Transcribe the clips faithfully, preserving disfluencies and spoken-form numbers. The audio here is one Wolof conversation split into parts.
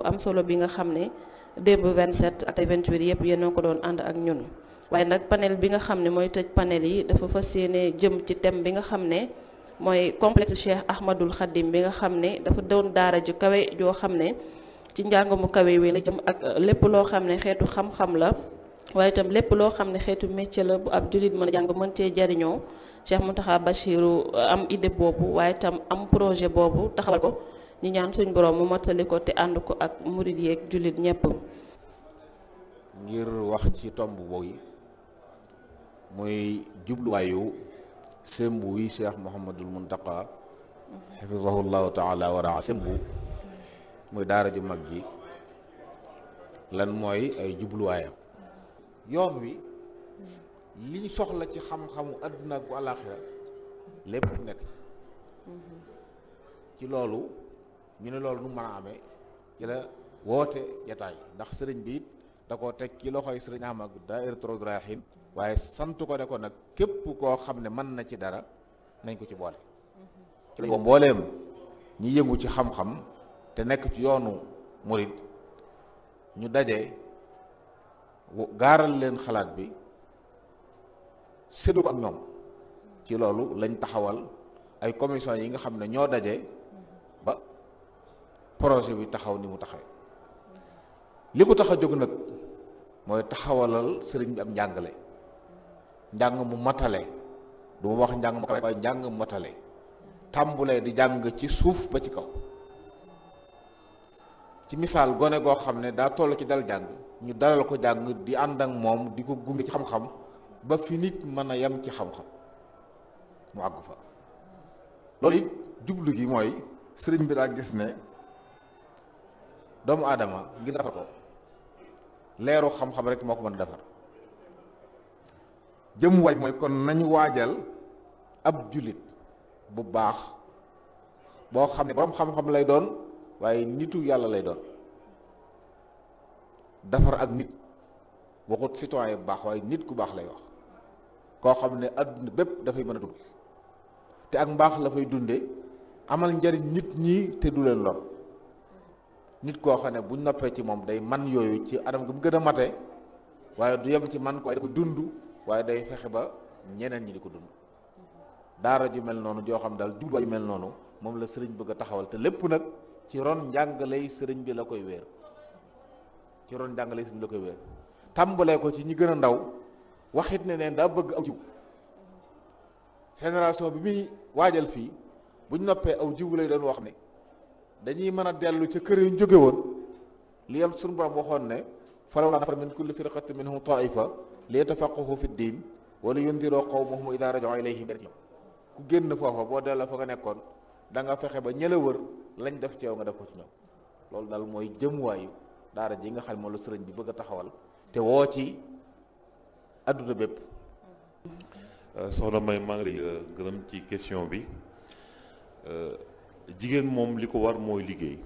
am solo bi nga xam ne démb vingt-sept ak vingt-huit yëpp yéen a ko doon ànd ak ñun. waaye nag panel bi nga xam ne mooy tëj panel yi dafa fas yéene jëm ci thème bi nga xam ne mooy complexe Cheikh Ahmadul Khadim bi nga xam ne dafa doon daara ju kawe joo xam ne ci njàng mu kawe wi la jëm ak lépp loo xam ne xeetu xam-xam la waaye itam lépp loo xam ne xeetu métier la bu ab jullit mën a jàng mën cee jariñoo Cheikh Mountakha Bachirou am idée boobu waaye itam am projet boobu taxawal ko ñu ñaan suñ borom mu mottali ko te ànd ko ak murid yeeg jullit ñépp ngir wax ci tomb boobu muy jubluwaayu sembu wi Cheikh Mouhamadul Mountakha xafizahullahu taala wa raa sembu muy daara ju mag ji lan mooy ay jubluwaayam yoon wi liñ soxla ci xam-xamu àdduna ak bu àllaaxira lépp nekk ci ci loolu ñu ne loolu nu mën a amee ci la woote jataay ndax sëriñ bi it da koo teg ci loxoy sëriñ Ahmad Daahiratoul Rayahin waaye sant ko ne ko nag képp koo xam ne mën na ci dara nañ ko ci boole ci lañ ko mbooleem ñi yëngu ci xam-xam te nekk ci yoonu murid ñu daje gaaral leen xalaat bi séddu ko ak ñoom ci loolu lañ taxawal ay commission yi nga xam ne ñoo daje ba projet bi taxaw ni mu taxawee li ko tax a jóg nag mooy taxawalal sëriñ bi am njàngale njàng mu matale du ma wax njàng mu kawe waaye njàng mu matale tàmbulee di jàng ci suuf ba ci kaw ci misaal gone goo xam ne daa toll ci dal jàng ñu dalal ko jàng di ànd ak moom di ko gunge ci xam-xam ba fi nit mën a yem ci xam-xam mu àgg fa loolu it jublu gi mooy sëriñ bi daa gis ne doomu aadama ngir defar ko leeru xam-xam rek moo ko mën a defar jëm waaj mooy kon nañu waajal ab jullit bu baax boo xam ne boroom xam-xam lay doon waaye nitu yàlla lay doon defar ak nit waxut citoyen bu baax waaye nit ku baax lay wax koo xam ne adduna bépp dafay mën a dund te ak mbaax la fay dunde amal njariñ nit ñi te du leen lor nit koo xam ne buñ noppee ci moom day man yooyu ci anam gi mu gën a mate waaye du yem ci man ko waaye da ko dund waaye day fexe ba ñeneen ñi di ko dund daara ju mel noonu joo xam daal jubluwaay ju mel noonu moom la sëriñ bëgg a taxawal te lépp nag ci ron njàngaley sëriñ bi la koy wéer ci ron njàngaley sëriñ bi la koy wéer tàmbalee ko ci ñi gën a ndaw waxit ne neen daa bëgg aw jiw génération bi muy waajal fii buñ noppee aw jiw lay doon wax ne dañuy mën a dellu ca kër yu ñu jóge woon li yam suñu borom waxoon ne falawlaa nafara min kulli firqatin minhum taifa li yatafaqqahu fi ddin wa li yundiroo qawmahum idaa raja'uu ilayhim ku génn foofa boo delloo fa nga nekkoon da nga fexe ba ñëla wër lañ def ci yow nga def ko ci ñoom loolu daal mooy jëmuwaayu daara ji nga xam ne moom la sëriñ bi bëgg a taxawal te woo ci adduna bépp. soxna May maa ngi lay gërëm ci question bi jigéen moom li ko war mooy liggéey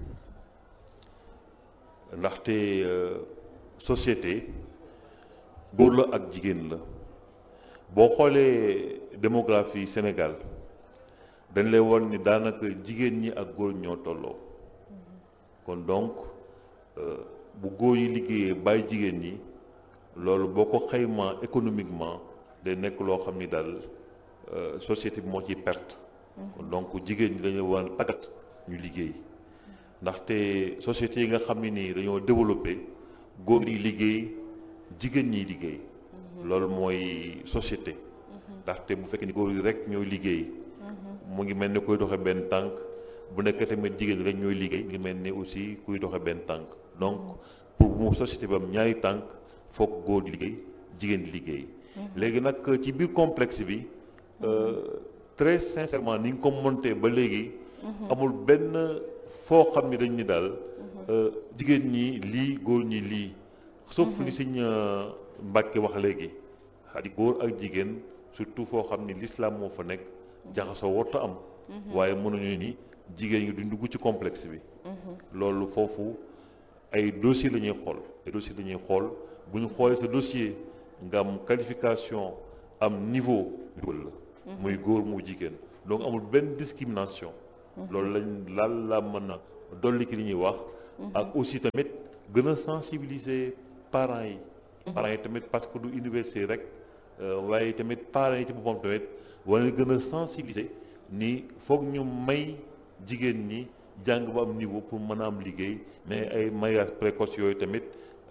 ndaxte société góor la ak jigéen la boo xoolee démographie Sénégal dañ lay won ni daanaka jigéen ñi ak góor ñoo tolloo kon donc bu góor yi liggéeyee bàyyi jigéen ñi loolu boo ko xaymaa économiquement day nekk loo xam ni daal société bi moo ciy perte kon donc jigéen ñi dañu war a tàggat ñu liggéey ndaxte société yi nga xam ne nii dañoo développé góor yi liggéey jigéen ñi liggéey loolu mooy société ndaxte bu fekkee ni góor yi rek ñooy liggéey mu ngi mel ni kuy doxe benn tànk bu nekk tamit jigéen rek ñooy liggéey mu ngi mel ni aussi kuy doxe benn tànk donc pour mu société bi am ñaari tànk foog góor di liggéey jigéen di liggéey léegi nag ci biir complexe bi très sincèrement ni ñu ko monté ba léegi amul benn foo xam ni dañ ni daal jigéen ñi lii góor ñi lii sauf li Sëñ Mbàkke wax léegi xadi góor ak jigéen surtout foo xam ni l'islam moo fa nekk jaxasoo warta am waaye mënuñu ni jigéen ñi duñ dugg ci complexe bi loolu foofu ay dossier la ñuy xool ay dossier la ñuy xool bu ñu xoolee sa dossier nga am qualification am niveau dugal la muy góor mu jigéen donc amul benn discrimination loolu lañ laal la mën a dolli ki li ñuy wax ak aussi tamit gën a sensibiliser parents yi. parents yi tamit parce que du université rek waaye tamit parents yi ci boppam tamit wala gën a sensibiliser ni foog ñu may jigéen ñi jàng ba am niveau pour mën a am liggéey mais ay mariage précoce yooyu tamit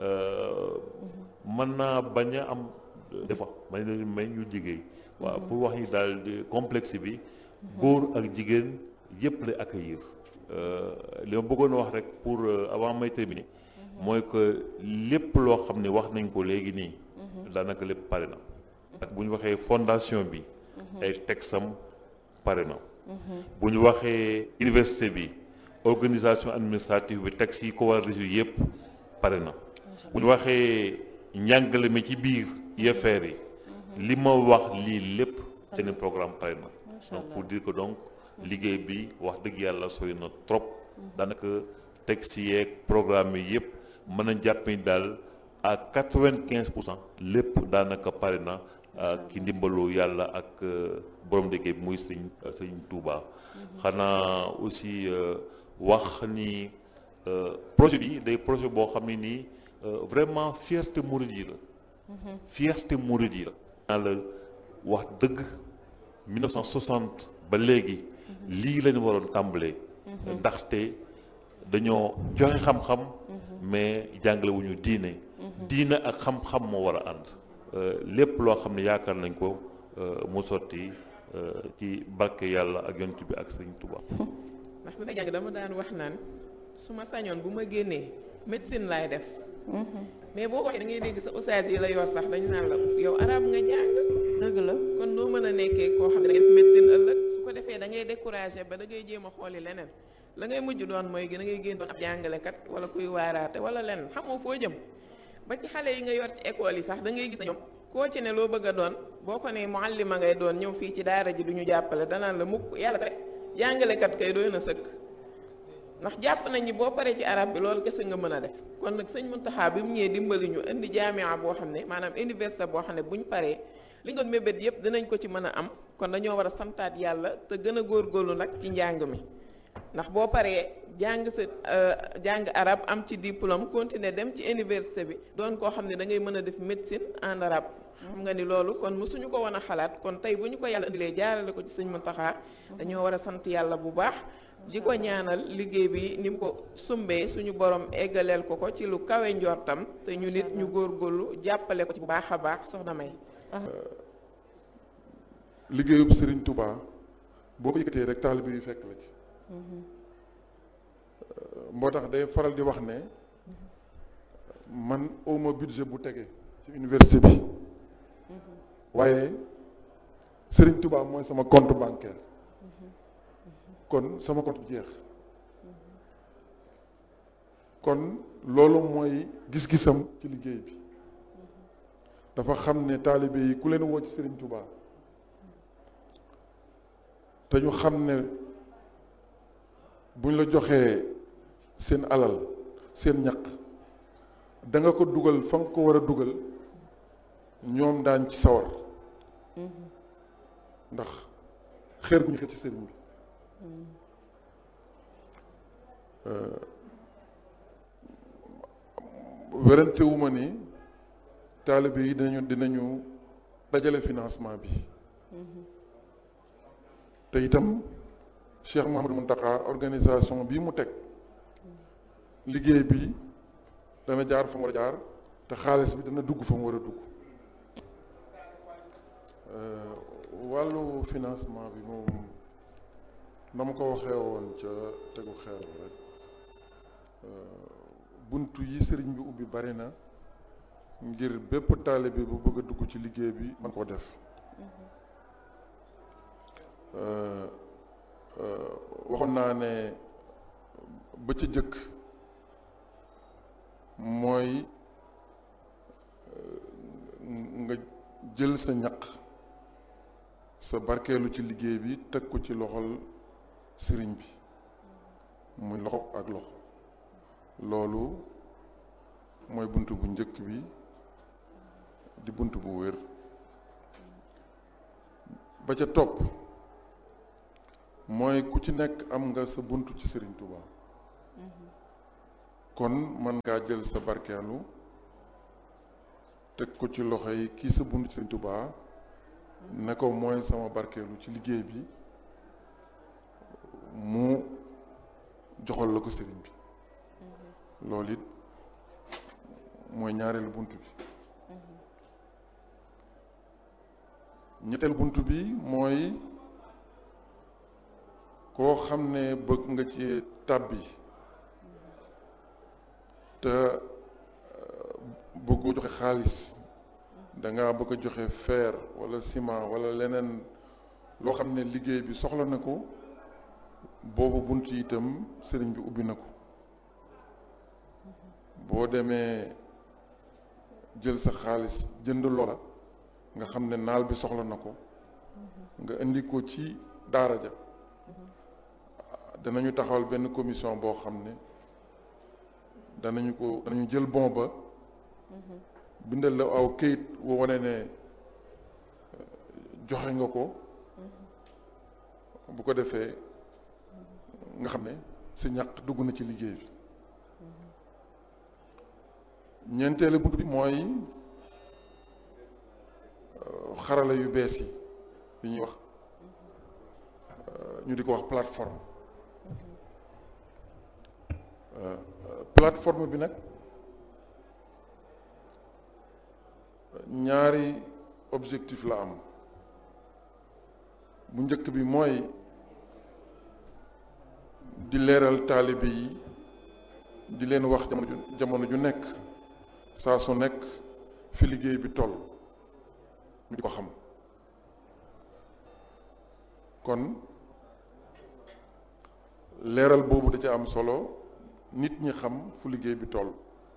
mën naa bañ a am des fois may leen may ñu liggéey. waaw pour wax ni daal complexe bi góor ak jigéen yëpp lay accueillir. li ma bëggoon wax rek pour avant may terminer mooy que lépp loo xam ne wax nañ ko léegi nii daanaka lépp pare na ak bu ñu waxee fondation bi ay texam pare na bu ñu waxee université bi organisation administrative bi texte yi ko war a résoudre yëpp pare na bu ñu waxee njàngale mi ci biir I F R yi li ma wax lii lépp seen programme pare na donc pour dire que donc liggéey bi wax dëgg yàlla sooy na trop daanaka texte yeeg programme yi yëpp mën a jàpp ni daal à quatre-vingt-quinze pour cent lépp daanaka pare na ki ndimbalu yàlla ak borom liggéey bi muy sëñ sëñ Touba. xanaa aussi wax ni projet bi day projet boo xam ne nii vraiment fierté mouride yi la. fierté mouride yi la. naa la wax dëgg mille neuf cent soixante ba léegi. lii lañu waroon tàmbalee. ndaxte dañoo joxe xam-xam. mais jàngale wu ñu diine. diine ak xam-xam moo war a ànd. lépp loo xam ne yaakaar nañ ko mu sotti ci barke yàlla ak yonent bi ak Sëriñ Tuubaa. ndax bi may jàng dama daan wax naan su ma sañoon bu ma génnee médecine laay def. mais boo waxee da ngay dégg sa ustaas yi la yor sax dañu naan la yow arab nga jàng. dëgg la kon noo mën a nekkee koo xam ne da ngay def médecine ëllëg su ko defee da ngay découragé ba da ngay jéem a xooli leneen la ngay mujj doon mooy da ngay génn doon ab jàngalekat wala kuy waaraate wala leneen xamoo foo jëm. ba ci xale yi nga yor ci école yi sax da ngay gis na ñoom koo ci ne loo bëgg a doon boo ko ne muallima ngay doon ñëw fii ci daara ji du ñu jàppale danaan la mukk yàlla rek jàngalekat kay doy na sëkk ndax jàpp nañ ni boo paree ci arab bi loolu kese nga mën a def kon nag sëñ Muntaxa bi mu ñëwee dimbali ñu indi jaamia boo xam ne maanaam université boo xam ne buñ paree li nga mébét yëpp dinañ ko ci mën a am kon dañoo war a santaat yàlla te gën a góorgóorlu nag ci njàng mi ndax boo paree jàng sa jàng arab am ci diplôme continuer dem ci université bi doon koo xam ne da ngay mën a def médecine en arabe xam nga ni loolu kon mësuñu ko woon a xalaat kon tey bu ñu ko yàlla indilee jaarale ko ci sëñ Muntaxa dañoo war a sant yàlla bu baax di ko ñaanal liggéey bi ni mu ko sumbee suñu borom eggaleel ko ko ci lu kawe njortam te ñu nit ñu góorgóorlu jàppale ko ci bu baax a baax soxna May. liggéeyub Serigne Touba boo ko yëkkatee rek taalibe yu fekk la ci. moo tax day faral di wax ne man awma budget bu tege ci université bi waaye Serigne Touba mooy sama compte bancaire kon sama compte jeex kon loolu mooy gis-gisam ci liggéey bi dafa xam ne taalibe yi ku leen woo ci Serigne Touba te ñu xam ne buñ la joxee seen alal seen ñaq da nga ko dugal fa nga ko war a dugal ñoom daañ ci sawar ndax xeer gu ñu xëcc ci sëriñ bi werantewuma ni taalibe yi dinañu dinañu dajale financement bi te itam Cheikh Mouhamadou Mountakha organisation bii mu teg liggéey bi dana jaar fa mu war a jaar te xaalis bi dana dugg fa mu war a dugg wàllu financement bi moom na ma ko waxee woon ca tegu xeer rek buntu yi sëriñ bi ubbi bari na ngir bépp taalibe bu bëgg a dugg ci liggéey bi man koo def waxoon naa ne ba ca jëkk mooy nga jël sa ñaq sa barkeelu ci liggéey bi teg ko ci loxol sëriñ bi muy loxo ak loxo loolu mooy bunt bu njëkk bi di bunt bu wér ba ca topp mooy ku ci nekk am nga sa bunt ci Sëriñ Tuubaa kon man ngaa jël sa barkeelu teg ko ci loxo yi kii sa bunt Sëriñ Tuubaa ne ko mooy sama barkeelu ci liggéey bi mu joxal la ko sëriñ bi loolu it mooy ñaareelu bunt bi ñetteel bunt bi mooy koo xam ne bëgg nga ci tàbbi te bëgg joxe xaalis danga bëgg a joxe fer wala ciment wala leneen loo xam ne liggéey bi soxla na ko boobu bunt yi itam sëriñ bi ubbi na ko boo demee jël sa xaalis jënd loola nga xam ne naal bi soxla na ko nga indi ko ci daara ja danañu taxawal benn commission boo xam ne danañu ko danañu jël bon ba bindal la aw këyit woo wane ne joxe nga ko bu ko defee nga xam ne sa ñaq dugg na ci liggéey bi ñeenteelu bunt bi mooy xarala yu bees yi yi ñuy wax ñu di ko wax plateforme plateforme bi nag ñaari objectif la am bu njëkk bi mooy di leeral taalibe yi di leen wax jamono ju jamono ju nekk saa su nekk fi liggéey bi toll ñu di ko xam kon leeral boobu da ca am solo nit ñi xam fu liggéey bi toll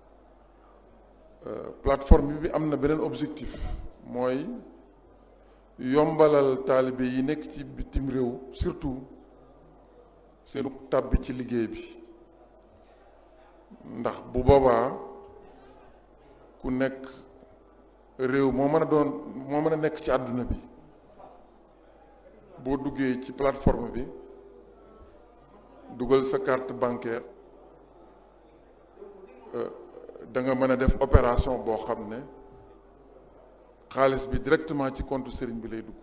plateforme bi am na beneen objectif mooy yombalal taalibe yi nekk ci bitim réew surtout seenu tàbbi ci liggéey bi ndax bu boobaa ku nekk réew moo mën a doon moo mën a nekk ci àdduna bi boo duggee ci plateforme bi dugal sa carte bancaire da nga mën a def opération boo xam ne xaalis bi directement ci compte sëriñ bi lay dugg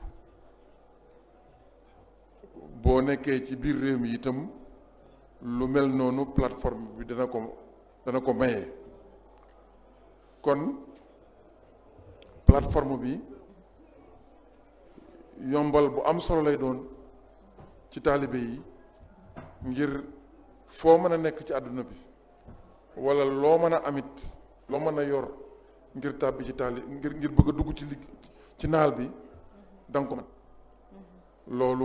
boo nekkee ci biir réew mi itam lu mel noonu plateforme bi dana ko dana ko maye kon plateforme bi yombal bu am solo lay doon ci taalibe yi ngir foo mën a nekk ci àdduna bi wala loo mën a amit loo mën a yor ngir tàbbi ci taali ngir ngir bëgg a dugg ci ligg ci naal bi danga ko mën loolu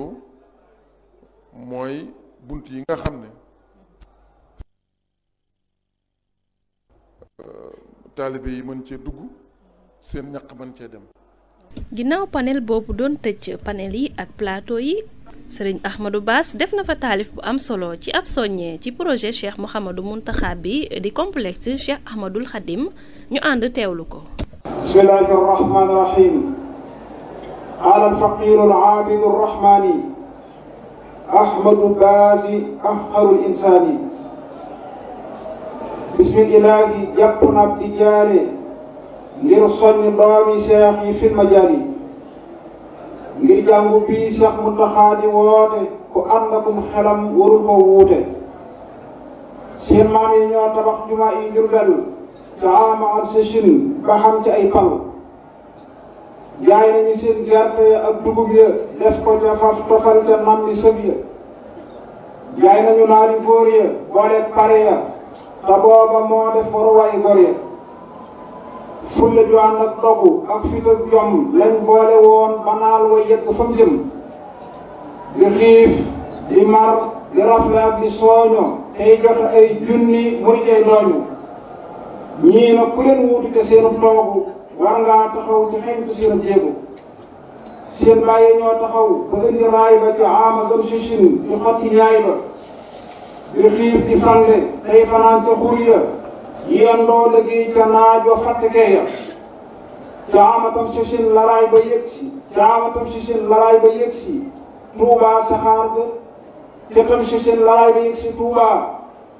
mooy bunt yi nga xam ne taalibe yi mën cee dugg seen ñaq mën cee dem. ginnaaw panel boobu doon tëj panel yi ak plateau yi sëriñ Ahmadou Bass def na fa taalif bu am solo ci ab soññee ci projet Cheikh Mouhamadou Mountakha bi di complexe Cheikh Ahmadoul Khadim ñu ànd teewlu ko. bismillahi rahmani rahim qaala alfaqiru alaabidu arrahmani Ahmadou Bass afqarul insaani bismillahi jàpp na ab di jaare ngir soññ doomi seex yi fil majaali ngir jàngu bii Seex Muntaxa di woote ku ànd akum xelam warul ko wuute seen maam yi ñoo tabax jumaa yi Jurbel ca ama session ba xam ci ay pal jaay nañu seen gerte ak dugub ya def ko ca faf tofal ca nam bi sëb ya jaay nañu naari góor ya boole pare ya te booba moo def waruwaay góor ya fulla ju ànd ak dogu ak fit ak jom lañ boole woon ba naal wa yegg fa mu jëm di xiif di mar di rafle ak di sooño tey joxe ay junni muy tey dooñu ñii na ku leen wuutu te seenu toogu war ngaa taxaw ci xeñtu seenu jéego seen bàyyi ñoo taxaw ba indi raay ba ci ama zam sichin di xotti ñaay ba di xiif di fande tey fanaan ca xur ya yendoo liggéey ca naaj wa fàttekee ya caamatam si sin laraay ba yëgsi caamatam si sin laraay ba yëgsi tuubaa saxaar ga ca tam si sin laraay ba yëgsi tuubaa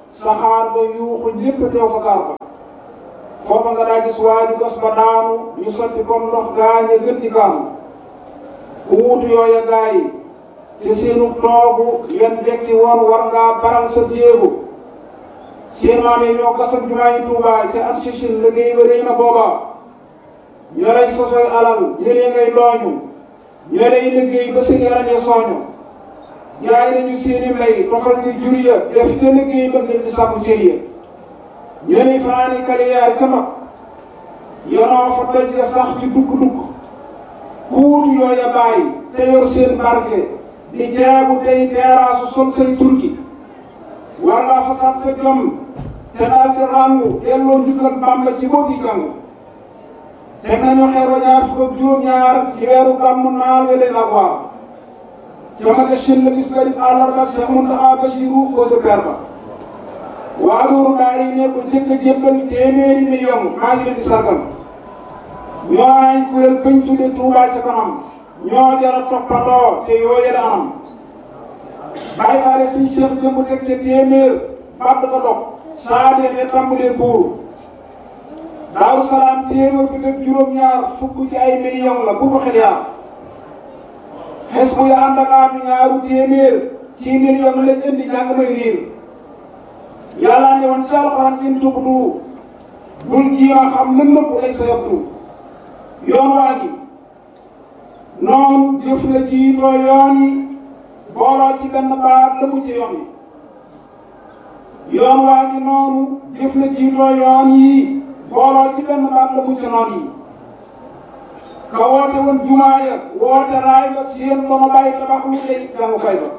saxaar ga yuuxu ñépp teew fa gaar ba foofa nga daa gis waaju gas ba daanu ñu sotti comme ndox gaañe gën di kaanu ku wuutu yooya gaa yi te seenu toogu yan jekki woon war ngaa baral sa jéego seen maam yi ñoo gasam jumaa yi Tuubaa ca at Chechine liggéey ba rëy na booba ñoo lay sosoy alal ñëlee ngay dooñu ñoo lay liggéey ba seen yaram ya sooñu jaay nañu seeni mbay tofal ci jur ya def ca liggéey ba ngir di sàkku cër ya ñoo lay fanaani kaliyaar ca mag yonoo fa doj ya sax ci dugg-dugg ku wutu yooya bàyyi te yor seen barke di jaabu tey teeraasu sol say turki war ngaa fasaat sa jom te daal di ràngu delloo njukkal Bàmba ci boo gi jàng teg nañu xeer wa ñaar fukk ak juróom-ñaar ci weeru gàmmu naal welee la waar ca ma Chine la bis garib àllarba Cheikh Mountakha Bassirou ko sa per ba waa loolu daal yi ne ko jëkk a jébbal téeméeri million maa ngi leen di sargal ñoo ay kuréel bañ tudde Touba ca kanam ñoo jara toppandoo te yooye la anam bàyyi faale siñ Cheikh jëmb teg ca téeméer badd ko dog saa deexee tàmbalee buur Daaru Salaam téeméer bi teg juróom-ñaar fukk ci ay million la bu ko xel yaar xes bu ya ànd ak aatu ñaaru téeméer ci million lañ indi jàng may riir yàlla ne woon ci alxuraan in tubdu bul jiima xam lën nëpp lay sa yabdu yoon waa gi noonu jëf la jiitoo yoon yi booloo ci benn baat la mu ci yoon yi yoon waa gi noonu jëf la jiitoo yoon yi booloo ci benn baat la mu ci noon yi ka woote woon jumaa ya woote raay ba seen ba ma bàyyi tabax lu lay jàngukaay ba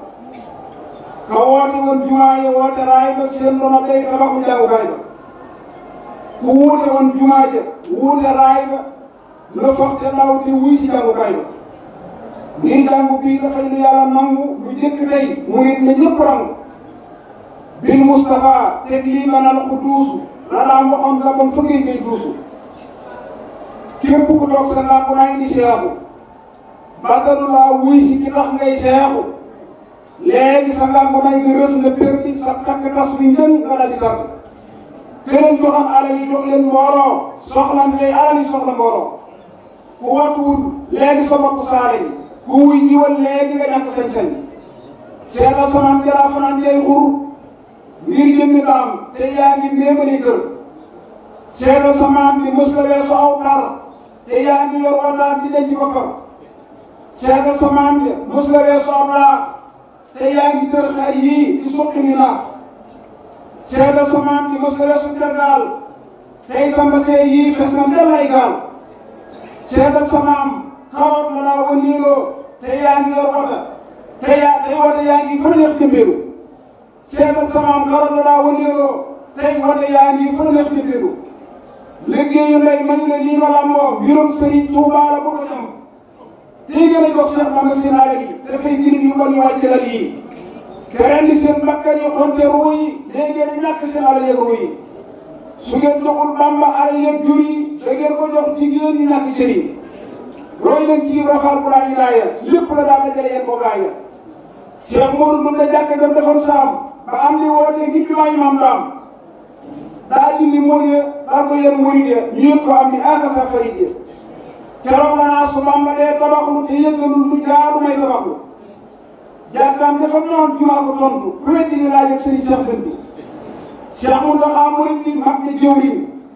ka woote woon jumaa ya woote raay ba seen ba ma bàyyi tabax lu jàngukaay ba ku wuute woon jumaa ja wuute raay ba la foog te ndaw te wuy si jàngukaay ba ngir jàngu bii dafay lu yàlla nangu lu jëkk tey mu nit na ñëpp rangu bil Moustapha teg lii banal ku duusu la daan waxoon la bon fëggee ngay duusu képp ku toog sa làmp naa indi seexu bàttalu laa wuy si ki tax ngay seexu léegi sa làmp naa nga rës nga perdi sa takk tas wi njën nga daal di tàgg këleen joxam alal yi jox leen mbooloo soxla ndey alal yi soxla mbooloo ku watuwul léegi sa bopp saale yi ku wuy jiwal léegi nga ñàkk sañ-sañ seetal samaan jalaa fanaan jay xur ngir jëmmi daam te yaa ngi méemali kër seetal samaan bi mës la weesu aw par te yaa ngi yor wataan di denc boppam seetal samaan bi mës la weesu aw laax te yaa ngi tër xar yii di suqi ni naax seetal samaan bi mës la weesu tergaal tey sa mbasee yii fes na ndel ay gaal seetal samaam karoot la laa wëndeeloo te yaa ngi yor wota te yaa tey wota yaa ngi fa neex jëmbeelu seetal samaam karoot la laa wëndeeloo tey wota yaa ngi fa neex jëmbeelu liggéeyu ndey mañ la lii ma lamboo mbirum Sëriñ Tuubaa la bu ko ñam tey gën a jox Seex Bamba seen alal yi dafay girim yu bon yu wàcc lal yi te rendi seen bakkan yi xonte ruu yi léegi ngeen ñàkk seen alal yeeg ruu yi su ngeen joxul Bamba alal yeeg jur yi da ngeen ko jox jigéen ñi ñàkk cër yi roy leen ci rafaal bu laa ñu laaya lépp la daal dajale yéen ko gaaya Cheikh Modou Ndoumbe jàkka jam defoon saam ba am li wootee ngir bi maa imaam daam daa dindi mool ya daal ko yéen murid ya ñu yëg ko am ni akasa farid ya keroog la naa su Bamba dee tabaxlu te yëggalul lu jaadu may tabaxlu jàkkaam dafa noon jumaa ko tontu ku weddi ni laaj ak sëriñ Cheikh Dënd bi Cheikh Mountakha murid bi mag ne jëwriñ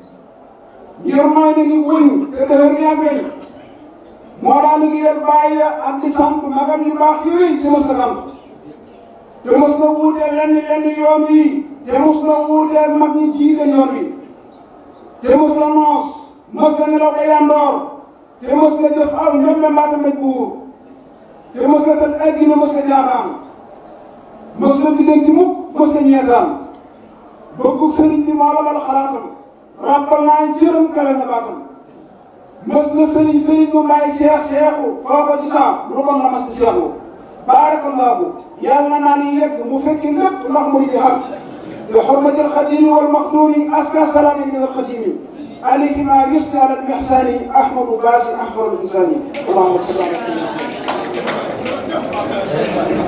ngir mooy na ni wëñ te dëhër ni ak weñ moo daa liggéeyal bàyyi ak di sant magam yu baax yooyu te mos na sant te mos na wuuteel lenn lenn yoon wi te mos na wuuteel mag ñi jiite yoon wi te mos na noos mos na nelaw ba yandoor te mos na jëf aw ñoom mbaata mbéj buur te mos na tëj egg na mos na jaaxaan mos na biddanti mukk mos na ñeetaan bëggu sëriñ bi moo la bal xalaatam ràbbal naa jërëm kawe na baatam mos na sëriñ sëriñ bu may seex seexu foo ko ci saa lu bon la mas di seexu baarakallaahu yàlla naa ni yegg mu fekki lépp ndax muy di xam bi xurmatil xadimi wal maxduumi aska salaami min al xadimi alayhi ma yusni ala al ihsani ahmadu baasi ahmadu insani allahumma salli ala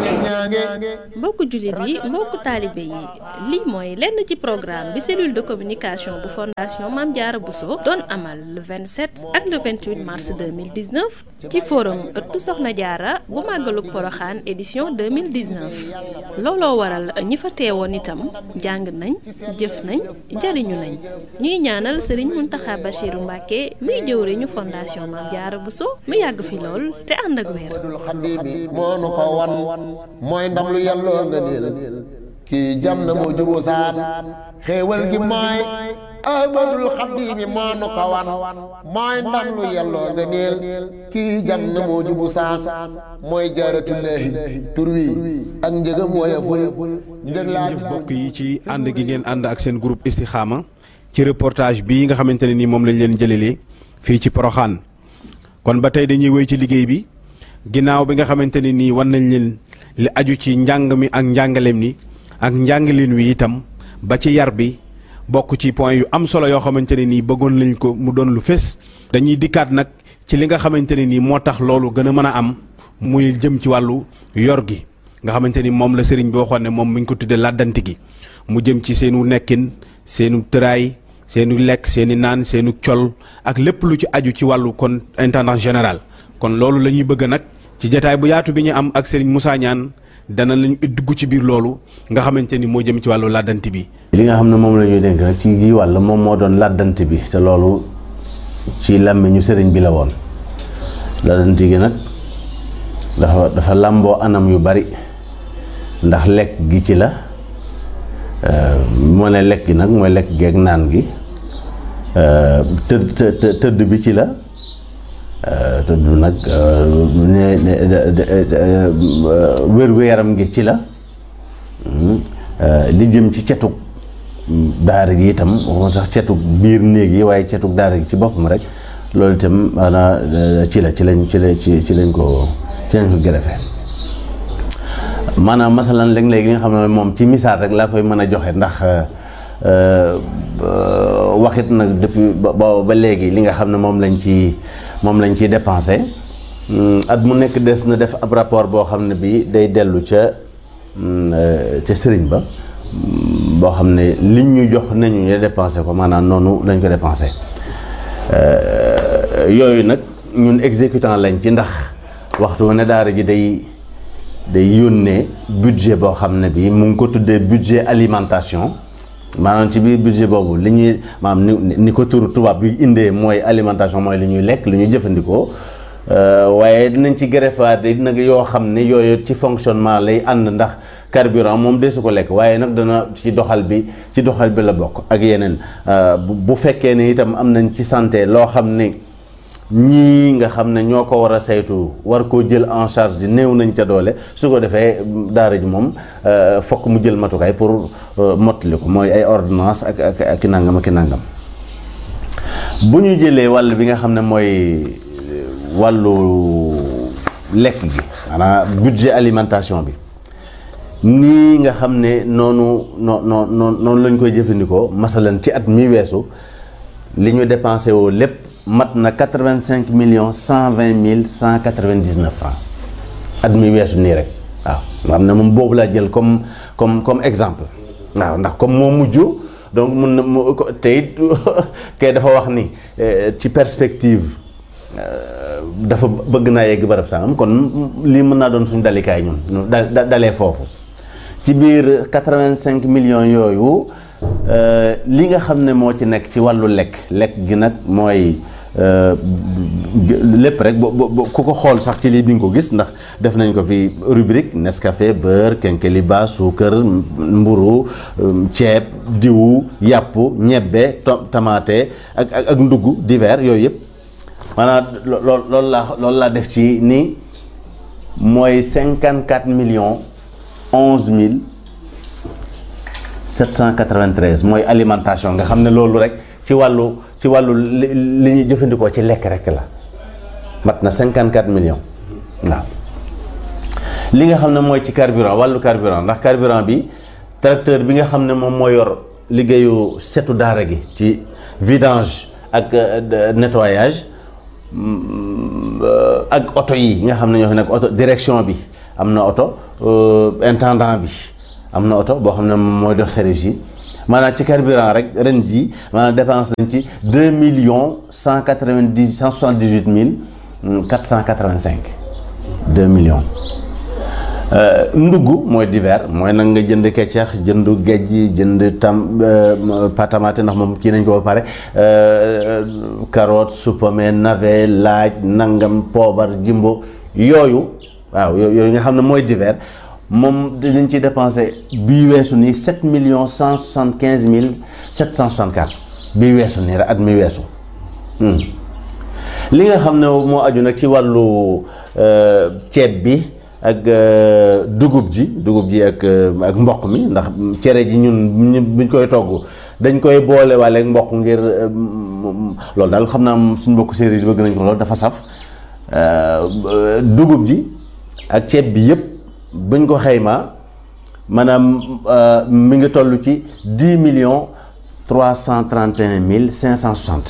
mbokku jullit yi mbokku taalibe yi lii mooy lenn ci programme bi cellule de communication bu fondation Mame Diarra Bousso doon amal le vingt-sept ak le vingt-huit mars deux mille dix-neuf ci forum ëttu Soxna Diarra bu màggalug Poroxaan édition deux mille dix-neuf looloo waral ñi fa teewoon itam jàng nañ jëf nañ jariñu nañ ñuy ñaanal Serigne Mountakha Bachirou Mbacké muy jëwriñu fondation Mame Diarra Bousso mu yàgg fi lool te ànd ak wér. moo nu ko wan mooy ndam lu yàlloo nga niil kii jam na moo juboo saan xéewal gi mooy ahmadul xaddiimi moo nu ko wan mooy ndam lu yàlloo nga niil kii jam na moo jubu saan mooy jaaratullaahi tur wi ak njëgam wooya ful njëg laa jëf bokk yi ci ànd gi ngeen ànd ak seen groupe Istikhama ci reportage bii nga xamante ne nii moom lañ leen jëlelee fii ci Poroxaan kon ba tey dañuy wéy ci liggéey bi ginnaaw bi nga xamante ne nii wan nañ leen li aju ci njàng mi ak njàngaleem ni ak njàngaleen wi itam ba ci yar bi bokk ci point yu am solo yoo xamante ne nii bëggoon lañ ko mu doon lu fés dañuy dikkaat nag ci li nga xamante ne nii moo tax loolu gën a mën a am muy jëm ci wàllu yor gi nga xamante ni moom la sëriñ bi waxoon ne moom mi ngi ko tuddee làddanti gi mu jëm ci seenu nekkin seenu tëraay seenu lekk seeni naan seenu col ak lépp lu ci aju ci wàllu kon intendant général kon loolu la ñuy bëgg nag ci jataay bu yaatu bi ñu am ak Serigne Moussa Niane dana lañu dugg ci biir loolu nga xamante ni moo jëm ci wàllu làddanti bi. li nga xam ne moom la ñuy dénk nag ci gii wàll moom moo doon làddanti bi te loolu ci làmmiñu sëriñ bi la woon làddanti gi nag dafa dafa làmboo anam yu bari ndax lekk gi ci la moo ne lekk gi nag mooy lekk geeg naan gi tëdd tëdd bi ci la. tudd nag wér-gu-yaram gi ci la li jëm ci cetug daara gi itam waxoon sax cetug biir néeg yi waaye cetug daara gi ci boppam rek loolu itam maanaam ci la ci lañ ci la ci ci lañ ko ci lañ ko gërëfee maanaam masalan léeg-léeg li nga xam ne moom ci misaal rek laa koy mën a joxe ndax waxit nag depuis ba ba léegi li nga xam ne moom lañ ci moom lañ ciy dépensé at mu nekk des na def ab rapport boo xam ne bii day dellu ca ca sëriñ ba boo xam ne liñ ñu jox nañu ñu dépensé ko maanaam noonu lañ ko dépensé yooyu nag ñun exécutant lañ ci ndax waxtu ne daara ji day day yónnee budget boo xam ne bii mu ngi ko tuddee budget alimentation maanaam ci biir budget boobu li ñuy maanaam ni ni ko turu tubaab bi indee mooy alimentation mooy li ñuy lekk li ñuy jëfandikoo waaye dinañ ci greffaat nag yoo xam ne yooyu ci fonctionnement lay ànd ndax carburant moom deesu ko lekk waaye nag dana ci doxal bi ci doxal bi la bokk ak yeneen bu fekkee ne itam am nañ ci santé loo xam ne ñii nga xam ne ñoo ko war a saytu war koo jël en charge di néew nañ ca doole su ko defee daara ji moom fokk mu jël matukaay pour mottali ko mooy ay ordonnance ak ak ak i nangam ak i nangam bu ñu jëlee wàll bi nga xam ne mooy wàllu lekk gi maanaam budget alimentation bi nii nga xam ne noonu noo noo noonu lañ koy jëfandikoo masalan ci at mi weesu li ñu dépensé woo lépp mat na quatre-vingt-cinq millions cent vingt mille cent quatre-vingt-dix-neuf francs at mi weesu nii rek waaw nga xam ne moom boobu laa jël comme comme comme exemple waaw ndax comme moo mujj donc mun na mu te it kay dafa wax ni ci perspective dafa bëgg naa yegg barab sangam kon lii mën naa doon suñu dalikaay ñun da dalee foofu ci biir quatre-vingt-cinq millions yooyu li nga xam ne moo ci nekk ci wàllu lekk lekk gi nag mooy lépp rek ku ko xool sax ci lii di nga ko gis ndax def nañ ko fi rubrique Nescafé beurre kenkeliba suukar mburu ceeb diwu yàpp ñebbe tamaate ak ak ndugg divers yooyu yëpp maanaam lool loolu laa loolu laa def ci ni mooy cinquante quatre millions onze mille sept cent quatre-vingt-treize mooy alimentation nga xam ne loolu rek ci wàllu ci wàllu li ñuy jëfandikoo ci lekk rek la mat na cinquante quatre millions waaw li nga xam ne mooy ci carburant wàllu carburant ndax carburant bi tracteur bi nga xam ne moom moo yor liggéeyu setu daara gi ci vidange ak nettoyage ak oto yi nga xam ne ñoo fi nekk oto direction bi am na oto intendant bi am na oto boo xam ne mooy dox service yi maanaam ci carburant rek ren ji maanaam dépense nañ ci deux millions cent quatre-vingt-dix cent soixante-dix-huit mille quatre cent quatre-vingt-cinq deux millions. ndugg mooy divers mooy nag nga jënd keccax jënd géej jënd tam patamate ndax moom kii nañ ko ba pare carotte supame navet laaj nangam poobar jimbo yooyu waaw yooyu nga xam ne mooy divers moom dinañ ci dépensé bii weesu nii sept millions cent soixante quinze mille sept cent soixante quatre bii weesu nii rek at mi weesu li nga xam ne moo aju nag ci wàllu ceeb bi ak dugub ji dugub ji ak ak mboq mi ndax cere ji ñun buñ koy togg dañ koy boole waale ak mboq ngir loolu daal xam naa suñ mbokk séeréer yi bëgg nañ ko loolu dafa saf dugub ji ak ceeb bi yëpp buñ ko xaymaa maanaam mi ngi toll ci dix millions trois cent trente et un mille cinq cent soixante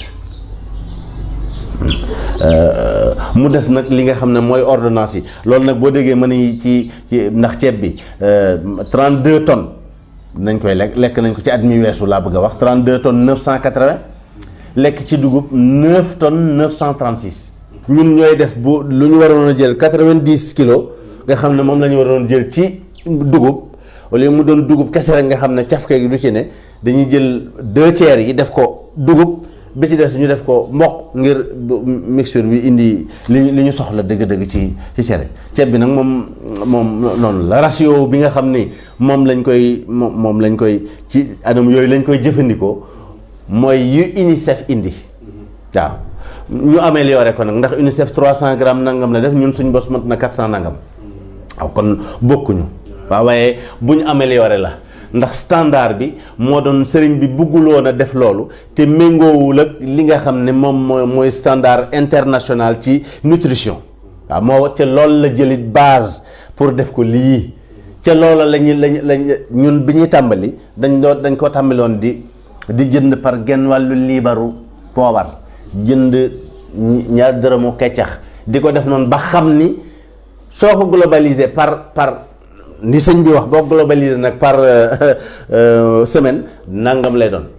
mu des nag li nga xam ne mooy ordonnance yi loolu nag boo déggee mën ni ci ci ndax ceeb bi trente-deux tonnes nañ koy lekk lekk nañ ko ci at mi weesu laa bëgg a wax trente-deux tonnes neuf cent quatre-vingts lekk ci dugub neuf tonnes neuf cent trente-six ñun ñooy def bu lu ñu waroon a jël quatre-vingt-dix kilos nga xam ne moom la ñu waroon jël ci dugub wala mu doon dugub kese rek nga xam ne cafke gi du ci ne dañuy jël deux tiers yi def ko dugub bi ci des ñu def ko mboq ngir mixture bi indi li li ñu soxla dëgg-dëgg ci ci cere ceeb bi nag moom moom noonu la ratio bi nga xam ni moom lañ koy moom moom lañ koy ci anam yooyu lañ koy jëfandikoo mooy yu UNICEF indi waaw ñu amélioré ko nag ndax UNICEF trois cent grammes nangam la def ñun suñ bos mat na quatre cent nangam waaw kon bokkuñu waaw waaye bu ñu amélioré la ndax standard bi moo doon sëriñ bi bëgguloon a def loolu te méngoowul ak li nga xam ne moom mooy mooy standard international ci nutrition waaw moo ca loolu la jëlit base pour def ko lii ca loola lañu lañ lañ ñun bi ñuy tàmbali dañ doon dañ ko tàmbaloon di di jënd par genn wàllu liibaru poobar jënd ñaar dërëmu keccax di ko def noonu ba xam ni soo ko globalisé par par ni sëñ bi wax boo globalisé nag par semaine nangam lay doon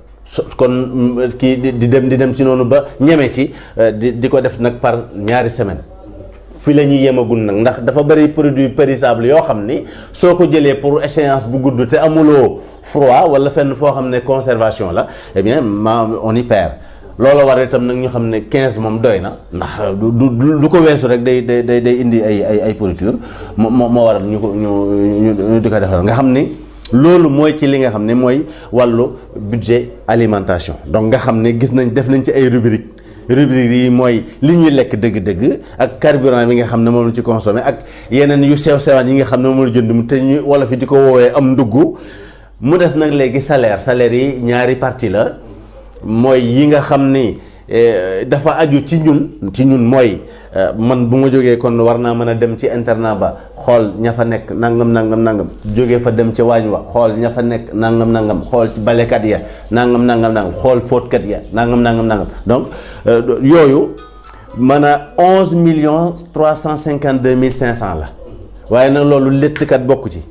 kon kii di dem di dem ci noonu ba ñeme ci di di ko def nag par ñaari semaine fi la ñuy yemagul nag ndax dafa bëri produit périssable yoo xam ni soo ko jëlee pour échéance bu gudd te amuloo froid wala fenn foo xam ne conservation la eh bien ma on y perd loolu war itam nag ñu xam ne quinze moom doy na ndax du du du ko weesu rek day day day day indi ay ay ay pourriture moo moo waral ñu ko ñu ñu di ko defal nga xam ni loolu mooy ci li nga xam ne mooy wàllu budget alimentation donc nga xam ne gis nañ def nañ ci ay rubrique rubrique yi mooy li ñuy lekk dëgg-dëgg ak carburant bi nga xam ne moom la ci consommé ak yeneen yu sew sewaan yi nga xam ne moom la jënd mu te ñu wolof yi di ko woowee am ndugg mu des nag léegi salaire salaire yi ñaari partie la mooy yi nga xam ni dafa aju ci ñun ci ñun mooy man bu ma jógee kon war naa mën a dem ci internat ba xool ña fa nekk nangam nangam nangam jógee fa dem ca waañ wa xool ña fa nekk nangam nangam xool ci balekat ya nangam nangam nangam xool fóotkat ya nangam nangam nangam donc yooyu mën a onze millions trois cent cinquante deux mille cinq cent la waaye nag loolu léttkat bokku ci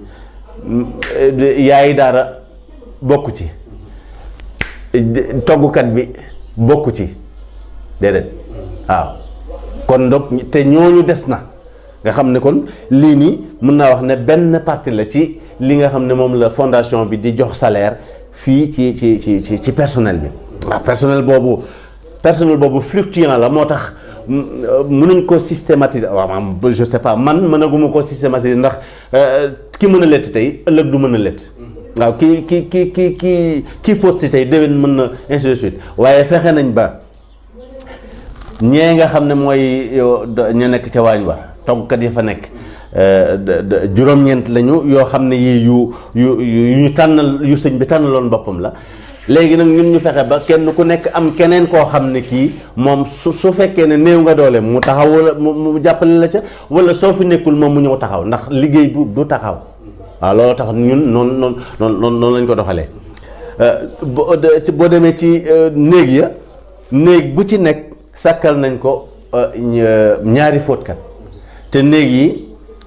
yaayi daara bokku ci toggukat bi bokku ci déedéet waaw kon donc te ñooñu des na nga xam ne kon lii nii mën naa wax ne benn partie la ci li nga xam ne moom la fondation bi di jox salaire fii ci ci ci ci ci personnel bi waaw personnel boobu personnel boobu fluctuant la moo tax mënuñ ko systématiser waaw maanaam je sais pas man mënaguma ko systématiser ndax ki mën a lett tey ëllëg du mën a lett waaw ki ki ki ki ki kii fóot si tey déwén mën na ainsi de suite waaye fexe nañ ba ñee nga xam ne mooy ña nekk ca waañ wa toggkat yi fa nekk juróom-ñeent lañu yoo xam ne yii yu yu yu ñu tànnal yu sëñ bi tànnaloon boppam la léegi nag ñun ñu fexe ba kenn ku nekk am keneen koo xam ne kii moom su su fekkee ne néew nga doole mu taxaw wala mu jàppale la ca wala soo fi nekkul moom mu ñëw taxaw ndax liggéey bu du taxaw waaw loolu tax ñun noonu noonu noonu noonu lañ ko doxalee boo boo demee ci néeg ya néeg bu ci nekk sàkkal nañ ko ñaari fóotkat te néeg yi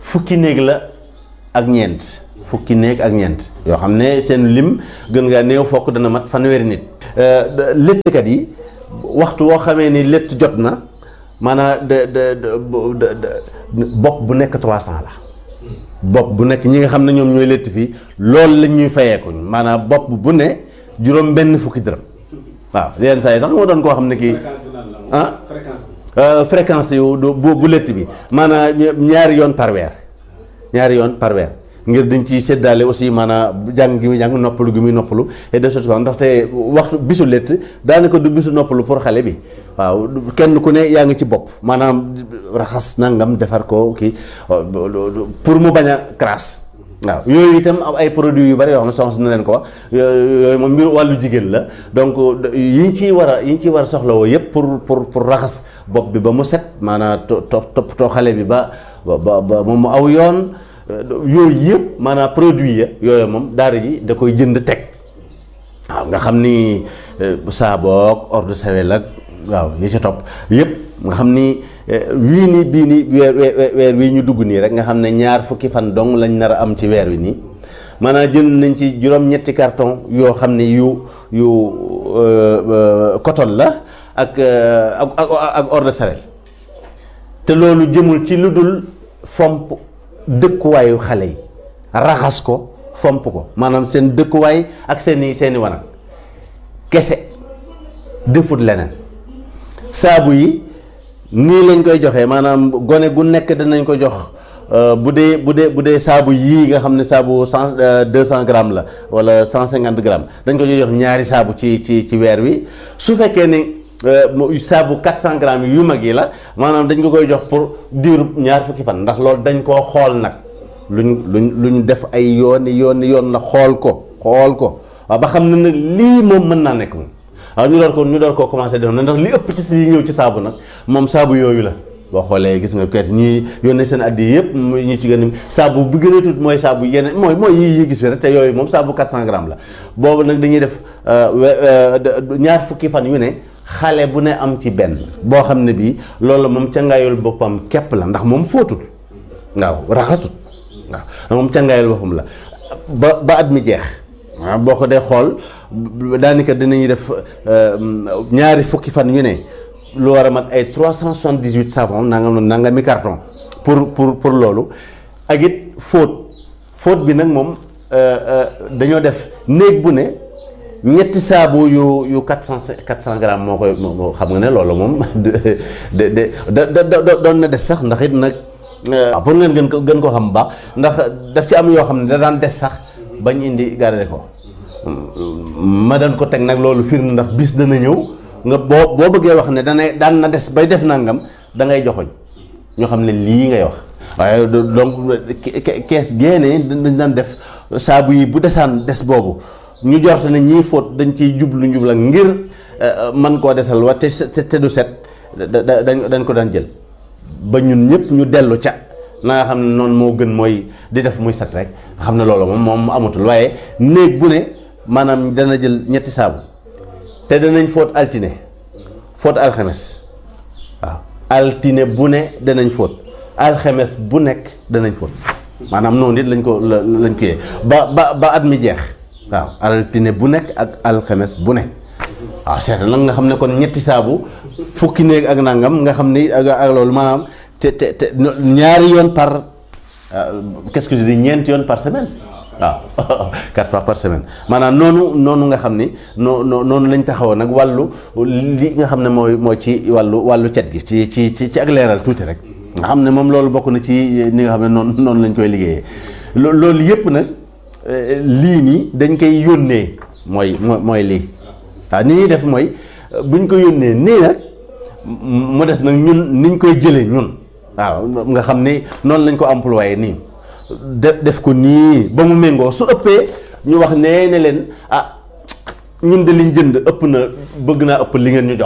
fukki néeg la ak ñeent fukki néeg ak ñeent yoo xam ne seen lim gën ngaa néew fokk dana mat fanweeri nit. léttkat yi waxtu woo xamee ni létt jot na maanaam de de de bopp bu nekk trois cent la bopp bu nekk ñi nga xam ne ñoom ñooy létt fii loolu lañ ñuy fayeekuñ maanaam bopp bu ne juróom benn fukki dërëm waaw yenn saa yi sax moo doon koo xam ne kii ah fréquence yu bu bu létt bi maanaam ñaari yoon par weer ñaari yoon par weer ngir dañ ciy séddaale aussi maanaam jàng gi muy jàng noppalu gi muy noppalu et de choses comme ndaxte waxtu bisu létt daanaka du bisu noppalu pour xale bi waaw kenn ku ne yaa ngi ci bopp maanaam raxas nangam defar ko kii pour mu bañ a crasse waaw yooyu itam ay produits yu bari yoo xam ne soxna na leen ko wax yooyu moom mbir wàllu jigéen la donc yi ñu ciy war a yi ñu ciy war a soxlawoo yëpp pour pour pour raxas bopp bi ba mu set maanaam to toppatoo xale bi ba ba ba mu aw yoon yooyu yëpp maanaam produit ya yooyu moom daara ji da koy jënd teg waaw nga xam ni saaboog eau de Javel ak waaw yi ci topp yëpp nga xam ni wii nii bii nii weer weer wii ñu dugg nii rek nga xam ne ñaar fukki fan dong lañ nar a am ci weer wi nii maanaam jënd nañ ci juróom-ñetti carton yoo xam ne yu yu coton la ak ak ak eau de Javel te loolu jëmul ci lu dul fomp dëkkuwaayu xale yi raxas ko fomp ko maanaam seen dëkkuwaay ak seeni seeni wanag kese defut leneen saabu yi nii lañ koy joxee maanaam gone gu nekk danañ ko jox bu dee bu dee bu dee saabu yii nga xam ne saabu cent deux cent grammes la wala cent cinquante grammes dañ ko jox ñaari saabu ci ci ci weer wi su fekkee ni saabu quatre cent grammes yu mag yi la maanaam dañ ko koy jox pour diiru ñaar fukki fan ndax loolu dañ koo xool nag luñ luñ luñ def ay yooni yooni yoon la xool ko xool ko waaw ba xam ne nag lii moom mën naa nekk moom waaw ñu door ko ñu door koo commencé def na ndax li ëpp ci si yi ñëw ci saabu nag moom saabu yooyu la boo xoolee gis nga kayit ñuy yónnee seen addi yëpp ñu ci gën a saabu bu gën a tuut mooy saabu yeneen mooy mooy yi yi gis fi rek te yooyu moom saabu quatre cent grammes la boobu nag dañuy def ñaar fukki fan yu ne xale bu ne am ci benn boo xam ne bii loolu moom cangaayul boppam képp la ndax moom fóotul waaw raxasut waaw moom cangaayul boppam la ba ba at mi jeex waaw boo ko dee xool daanaka dinañuy def ñaari fukki fan yu ne lu war a mat ay trois cent soixante-dix-huit savon nangam nanga mi carton pour pour pour loolu ak it fóot fóot bi nag moom dañoo def néeg bu ne ñetti saabu yu yu quatre cent quatre cent grammes moo koy moo xam nga ne loolu moom de de de de doon na des sax ndax it nag pour ngeen gën ko gën koo xam bu baax ndax daf ci am yoo xam ne da daan des sax bañ indi garder ko ma daan ko teg nag loolu firnde ndax bis dana ñëw nga boo boo bëggee wax ne dana daan na des bay def nangam da ngay joxoñ ñoo xam ne lii ngay wax waaye donc kees génne dañ daan def saabu yi bu desaan des boobu ñu jorte ne ñii fóot dañ ciy jublu njublu ak ngir man koo desal wa te te du set dañ dañ ko daan jël ba ñun ñëpp ñu dellu ca na nga xam ne noonu moo gën mooy di def muy set rek nga xam ne loolu moom moom amatul waaye néeg bu ne maanaam dana jël ñetti saabu te danañ fóot altine fóot alxames waaw altine bu ne danañ fóot alxames bu nekk danañ fóot maanaam noonu it lañ ko lañ ko yee ba ba ba at mi jeex waaw altine bu nekk ak alxames bu nekk waaw seet nag nga xam ne kon ñetti saabu fukki néeg ak nangam nga xam ni ak ak loolu maanaam te te te ñaari yoon par qu'est-ce que je dis ñeenti yoon par semaine waaw quatre fois par semaine maanaam noonu noonu nga xam ni noo noonu lañ taxawoon nag wàllu li nga xam ne mooy mooy ci wàllu wàllu cet gi ci ci ci ci ak leeral tuuti rek nga xam ne moom loolu bokk na ci ni nga xam ne noonu noonu lañ koy liggéeyee loolu yëpp nag lii nii dañ koy yónnee mooy mooy lii waaw ni ñuy def mooy buñ ko yónnee nii nag mu des nag ñun niñ koy jëlee ñun waaw nga xam ni noonu lañ ko employé nii def def ko nii ba mu méngoo su ëppee ñu wax nee ne leen ah ñun de liñ jënd ëpp na bëgg naa ëpp li ngeen ñu jox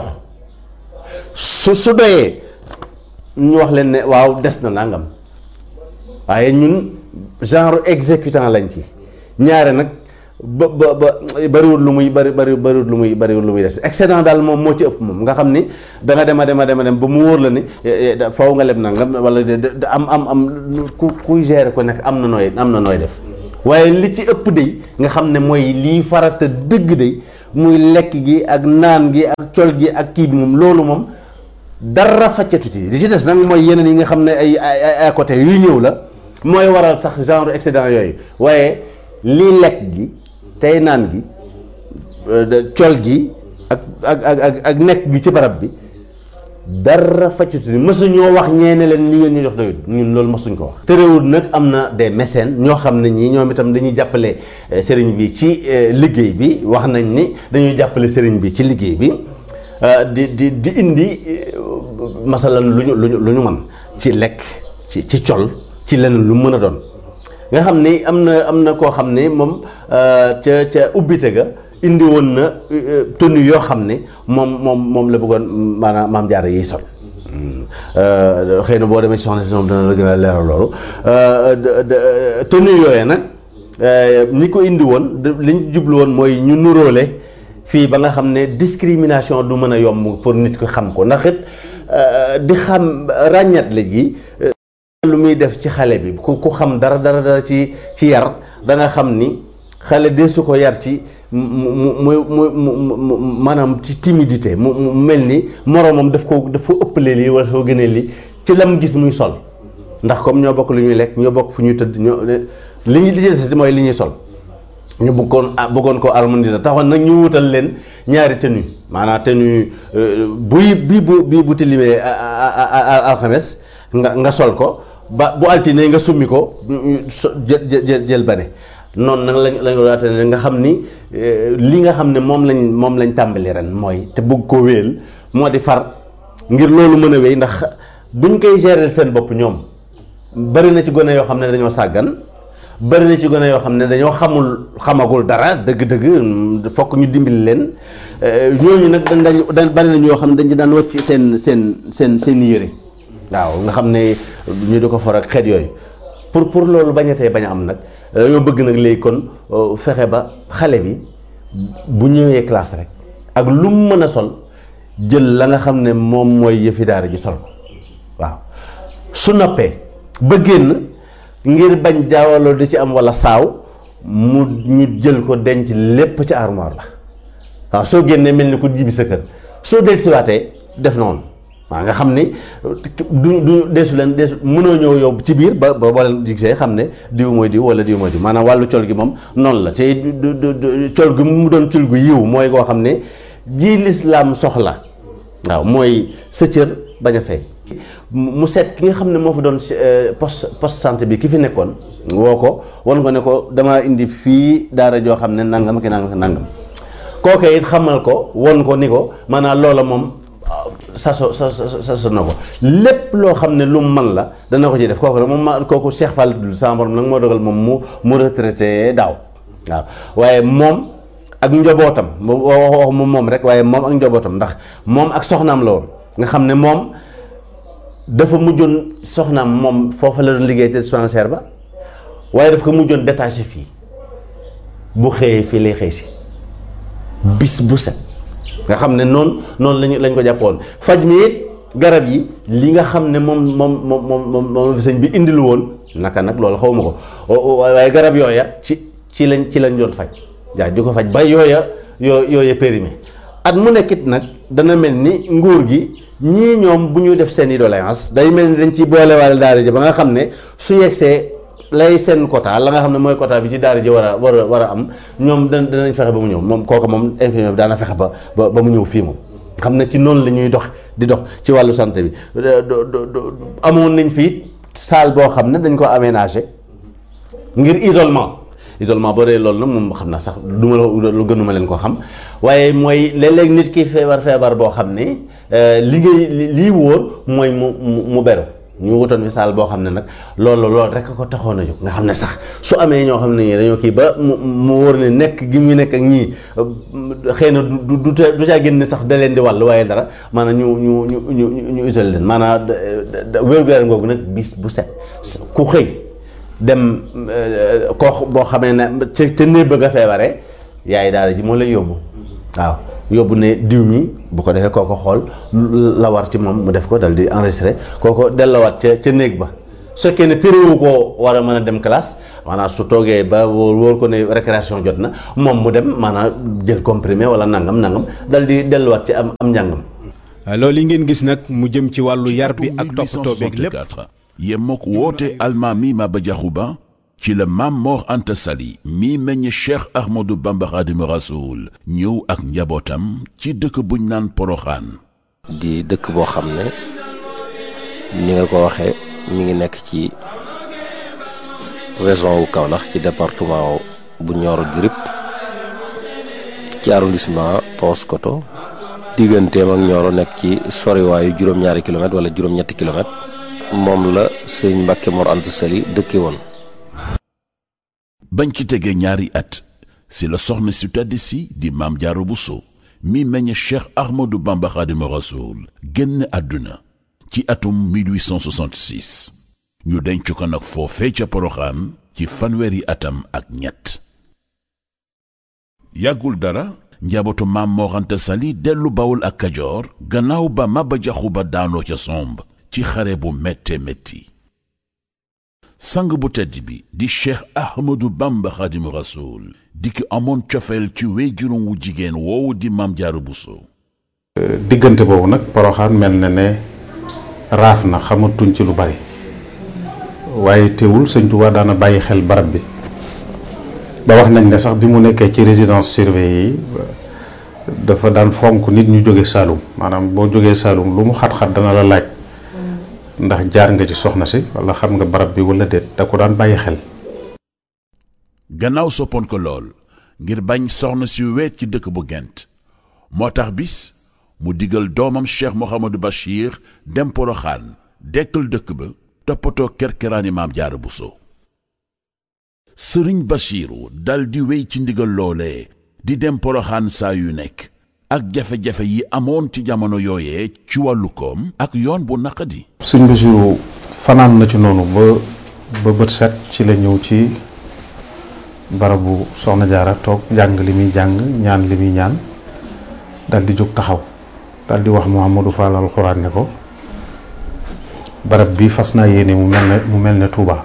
su su doyee ñu wax leen ne waaw des na nangam waaye ñun genre exécutant lañ ci ñaare nag ba ba ba bariwul lu muy bari bari bariwul lu muy bariwul lu muy des excédent daal moom moo ci ëpp moom nga xam ni da nga dem a dem a dem a dem ba mu wóor la ni faw nga leb na nga wala am am am ku kuy gérer ko nekk am na nooy am na nooy def waaye li ci ëpp day nga xam ne mooy lii farata dëgg day muy lekk gi ak naan gi ak col gi ak kii bi moom loolu moom dara faccatu ci li ci des nag mooy yeneen yi nga xam ne ay ay à côté yuy ñëw la mooy waral sax genre excédent yooyu waaye lii lekk gi tey naan gi col gi ak ak ak ak nekk gi ci barab bi dara faccatu ni mësuñoo wax ñeene leen li ngeen ñu jox doyul ñun loolu mësuñ ko wax. terewul nag am na des mécènes ñoo xam ne ñii ñoom itam dañuy jàppale sëriñ bi ci liggéey bi wax nañ ni dañuy jàppale sëriñ bi ci liggéey bi di di di indi masalan lu ñu lu ñu lu ñu mën ci lekk ci ci col ci leneen lu mën a doon. nga xam ni am na am na koo xam ne moom ca ca ubbite ga indi woon na tenue yoo xam ne moom moom moom la bëggoon maanaam maam jaara yiy sol xëy na boo demee soxna si moom dana la gën a leeral loolu tenue yooyee nag ñi ko indi woon li ñu jublu woon mooy ñu nuróole fii ba nga xam ne discrimination du mën a yomb pour nit ko xam ko ndax it di xam ràññat la gi lu muy def ci xale bi ku ku xam dara dara dara ci ci yar da nga xam ni xale de su ko yar ci mu mu mu mu maanaam ci timidité mu mu mel ni moroomam daf ko daf ko ëppalee lii wala soo gënee lii ci lam gis muy sol ndax comme ñoo bokk lu ñuy lekk ñoo bokk fu ñuy tëdd ñoo li ñu li ci des mooy li ñuy sol ñu bëggoon bëggoon ko harmoniser taxoon nag ñu wutal leen ñaari tenue maanaam tenue buy bii bu bii bu tilimee alxames nga nga sol ko ba bu altine nga summi ko jël jël jël bane noonu nag lañ lañ waate ne nga xam ni li nga xam ne moom lañ moom lañ tàmbali ren mooy te bëgg ko wéel moo di far ngir loolu mën a wéy ndax buñ koy gérer seen bopp ñoom bari na ci gone yoo xam ne dañoo sàggan bari na ci gone yoo xam ne dañoo xamul xamagul dara dëgg-dëgg fokk ñu dimbali leen ñooñu nag dañ dañ bari na ñoo xam ne dañ daan wàcc seen seen seen seen yére waaw nga xam ne ñu di ko for ak xeet yooyu pour pour loolu bañatee bañ a am nag dañoo bëgg nag léegi kon fexe ba xale bi bu ñëwee classe rek ak lu mu mën a sol jël la nga xam ne moom mooy yëfi daara ji sol ko waaw su noppee ba génn ngir bañ jaawaloo di ci am walla saaw mu ñu jël ko denc lépp ci armoire la waaw soo génnee mel ni ko jibi sa kër soo del siwaatee def noonu waaw nga xam ni du du deesu leen deesu mënoo ñëw yow ci biir ba ba boo leen gisee xam ne diw mooy diw wala diw mooy diw maanaam wàllu col gi moom noonu la te du du col gi mu doon col gu yiw mooy koo xam ne ji lislaam soxla waaw mooy sa cër bañ a fay mu seet ki nga xam ne moo fa doon poste poste santé bi ki fi nekkoon woo ko wan ko ne ko dama indi fii daara joo xam ne nangam ki nangam ki nangam kooke it xamal ko won ko ni ko maanaam loola moom saso sa saso na ko lépp loo xam ne lu mu man la dana ko ci def kooku nag moom ma kooku Cheikh Fall dul sama borom nag moo dogal moom mu mu retraité daaw waaw waaye moom ak njobootam wax moom moom rek waaye moom ak njobootam ndax moom ak soxnaam la woon nga xam ne moom dafa mujjoon soxnaam moom foofa la doon liggéey te dispensaire ba waaye daf ko mujjoon détaché fii bu xëyee fii lay xëy si bis bu set nga xam ne noonu noonu lañu lañ ko jàppoon faj mi it garab yi li nga xam ne moom moom moom moom moom fi sëñ bi indilu woon naka nag loolu xaw ma ko waaye garab yooya ci ci lañ ci lañ doon faj jaa di ko faj ba yooya yoo yooya périmé at mu nekkit nag dana mel ni nguur gi ñii ñoom bu ñu def seen i doléance day mel ni dañ ci boolewaale daara ji ba nga xam ne su yegsee lay seen quota la nga xam ne mooy quota bi ci daara ji war a war a war a am ñoom da danañ fexe ba mu ñëw moom kooku moom infirmier bi daana fexe ba ba ba mu ñëw fii moom xam ne ci noonu la ñuy dox di dox ci wàllu santé bi amoon nañ fii salle boo xam ne dañ ko aménagé ngir isolement isolement boo dee loolu nag moom xam naa sax du ma lu gënuma leen ko xam waaye mooy léeg-léeg nit ki feebar feebar boo xam ne li ngay lii wóor mooy mu mu beru ñu wutoon fi saal boo xam ne nag loolu loolu rek ko taxoon a jóg nga xam ne sax su amee ñoo xam ne ñii dañoo kii ba mu mu wóor ne nekk gi mu nekk ak ñii xëy na du du du caa génn sax da leen di wàll waaye dara maanaam ñu ñu ñu ñu ñu isolé leen maanaam wér-gu-yaram googu nag bis bu set ku xëy dem koo boo xamee ne ca ca néeg bëgg a feebare yaay daara ji moo lay yóbbu waaw yóbbu ne diw mi bu ko defee kooko xool la war ci moom mu def ko dal di enregistré kooko dellawaat ca ca néeg ba su fekkee ne téréwu koo war a mën a dem classe maanaam su toogee ba wóor wóor ko ne récréation jot na moom mu dem maanaam jël comprimé wala nangam nangam dal di delluwaat ci am am njàngam. loolu yi ngeen gis nag mu jëm ci wàllu yar bi ak toppatoo beeg lépp. yemook woote almaami Maba Diakhou Ba ci la Maam Mor Anta Sali mi meññ Cheikh Ahmadou Bamba Khadimu Rasoul ñëw ak njabootam ci dëkk buñ naan Poroxaan. di dëkk boo xam ne ni nga ko waxee mi ngi nekk ci région wu Kaolack ci département bu Nioro du Rip ci arrondissement Paoskoto digganteem ak Nioro nekk ci soriwaayu juróom-ñaari kilomètres wala juróom-ñetti kilomètres moom la sëñ Mbàkke Mor Anta Sali dëkke woon. bañ ci tegee ñaari at si la soxna si tedd si di Maam Jaara Buso mi meññ Cheikh Ahmadou Bamba Khadimu Rasoul génn àdduna ci atum mille huit cent soixante-six ñu denc ko nag foofee ca Poroxaan ci fanweeri atam ak ñett. yàggul dara njabootu Maam Mor Anta Sali dellu Bawol ak Kajoor gannaaw ba Maba Diakhou Ba daanoo ca somb ci xare bu métte métti. sang bu tedd bi di Cheikh Ahmadou Bamba Khadimu Rasoul di ki amoon cofeel ci wéyjuróom wu jigéen woowu di Maam Jaara Buso. diggante boobu nag Poroxaan mel na ne raaf na xamatuñ ci lu bari waaye teewul sëñ Tuubaa daana bàyyi xel barab bi ba wax nañ ne sax bi mu nekkee ci résidence surveillée yi dafa daan fonk nit ñu jóge Saalum maanaam boo jógee Saalum lu mu xat-xat dana la laaj ndax jaar nga ci soxna si wala xam nga barab bi wala déet da ko daan bàyyi xel. gannaaw soppoon ko lool ngir bañ soxna si weet ci dëkk bu Gent moo tax bis mu digal doomam Cheikh Mouhamadou Bachir dem Poroxaan dekkal dëkk ba toppatoo kerkeraani Maam Jaara Buso. sëriñ Bachiru dal di wéy ci ndigal loolee di dem Poroxaan saa yu nekk ak jafe-jafe yi amoon ci jamono yooyee ci wàllu koom ak yoon bu naqadi. sëñ Bachiru fanaan na ci noonu ba ba bët set ci la ñëw ci barabu Soxna Jaara toog jàng li muy jàng ñaan li muy ñaan dal di jóg taxaw dal di wax Mouhamadou Fall alxuraan ne ko barab bi fas naa yéene mu mel ne mu mel ne Touba.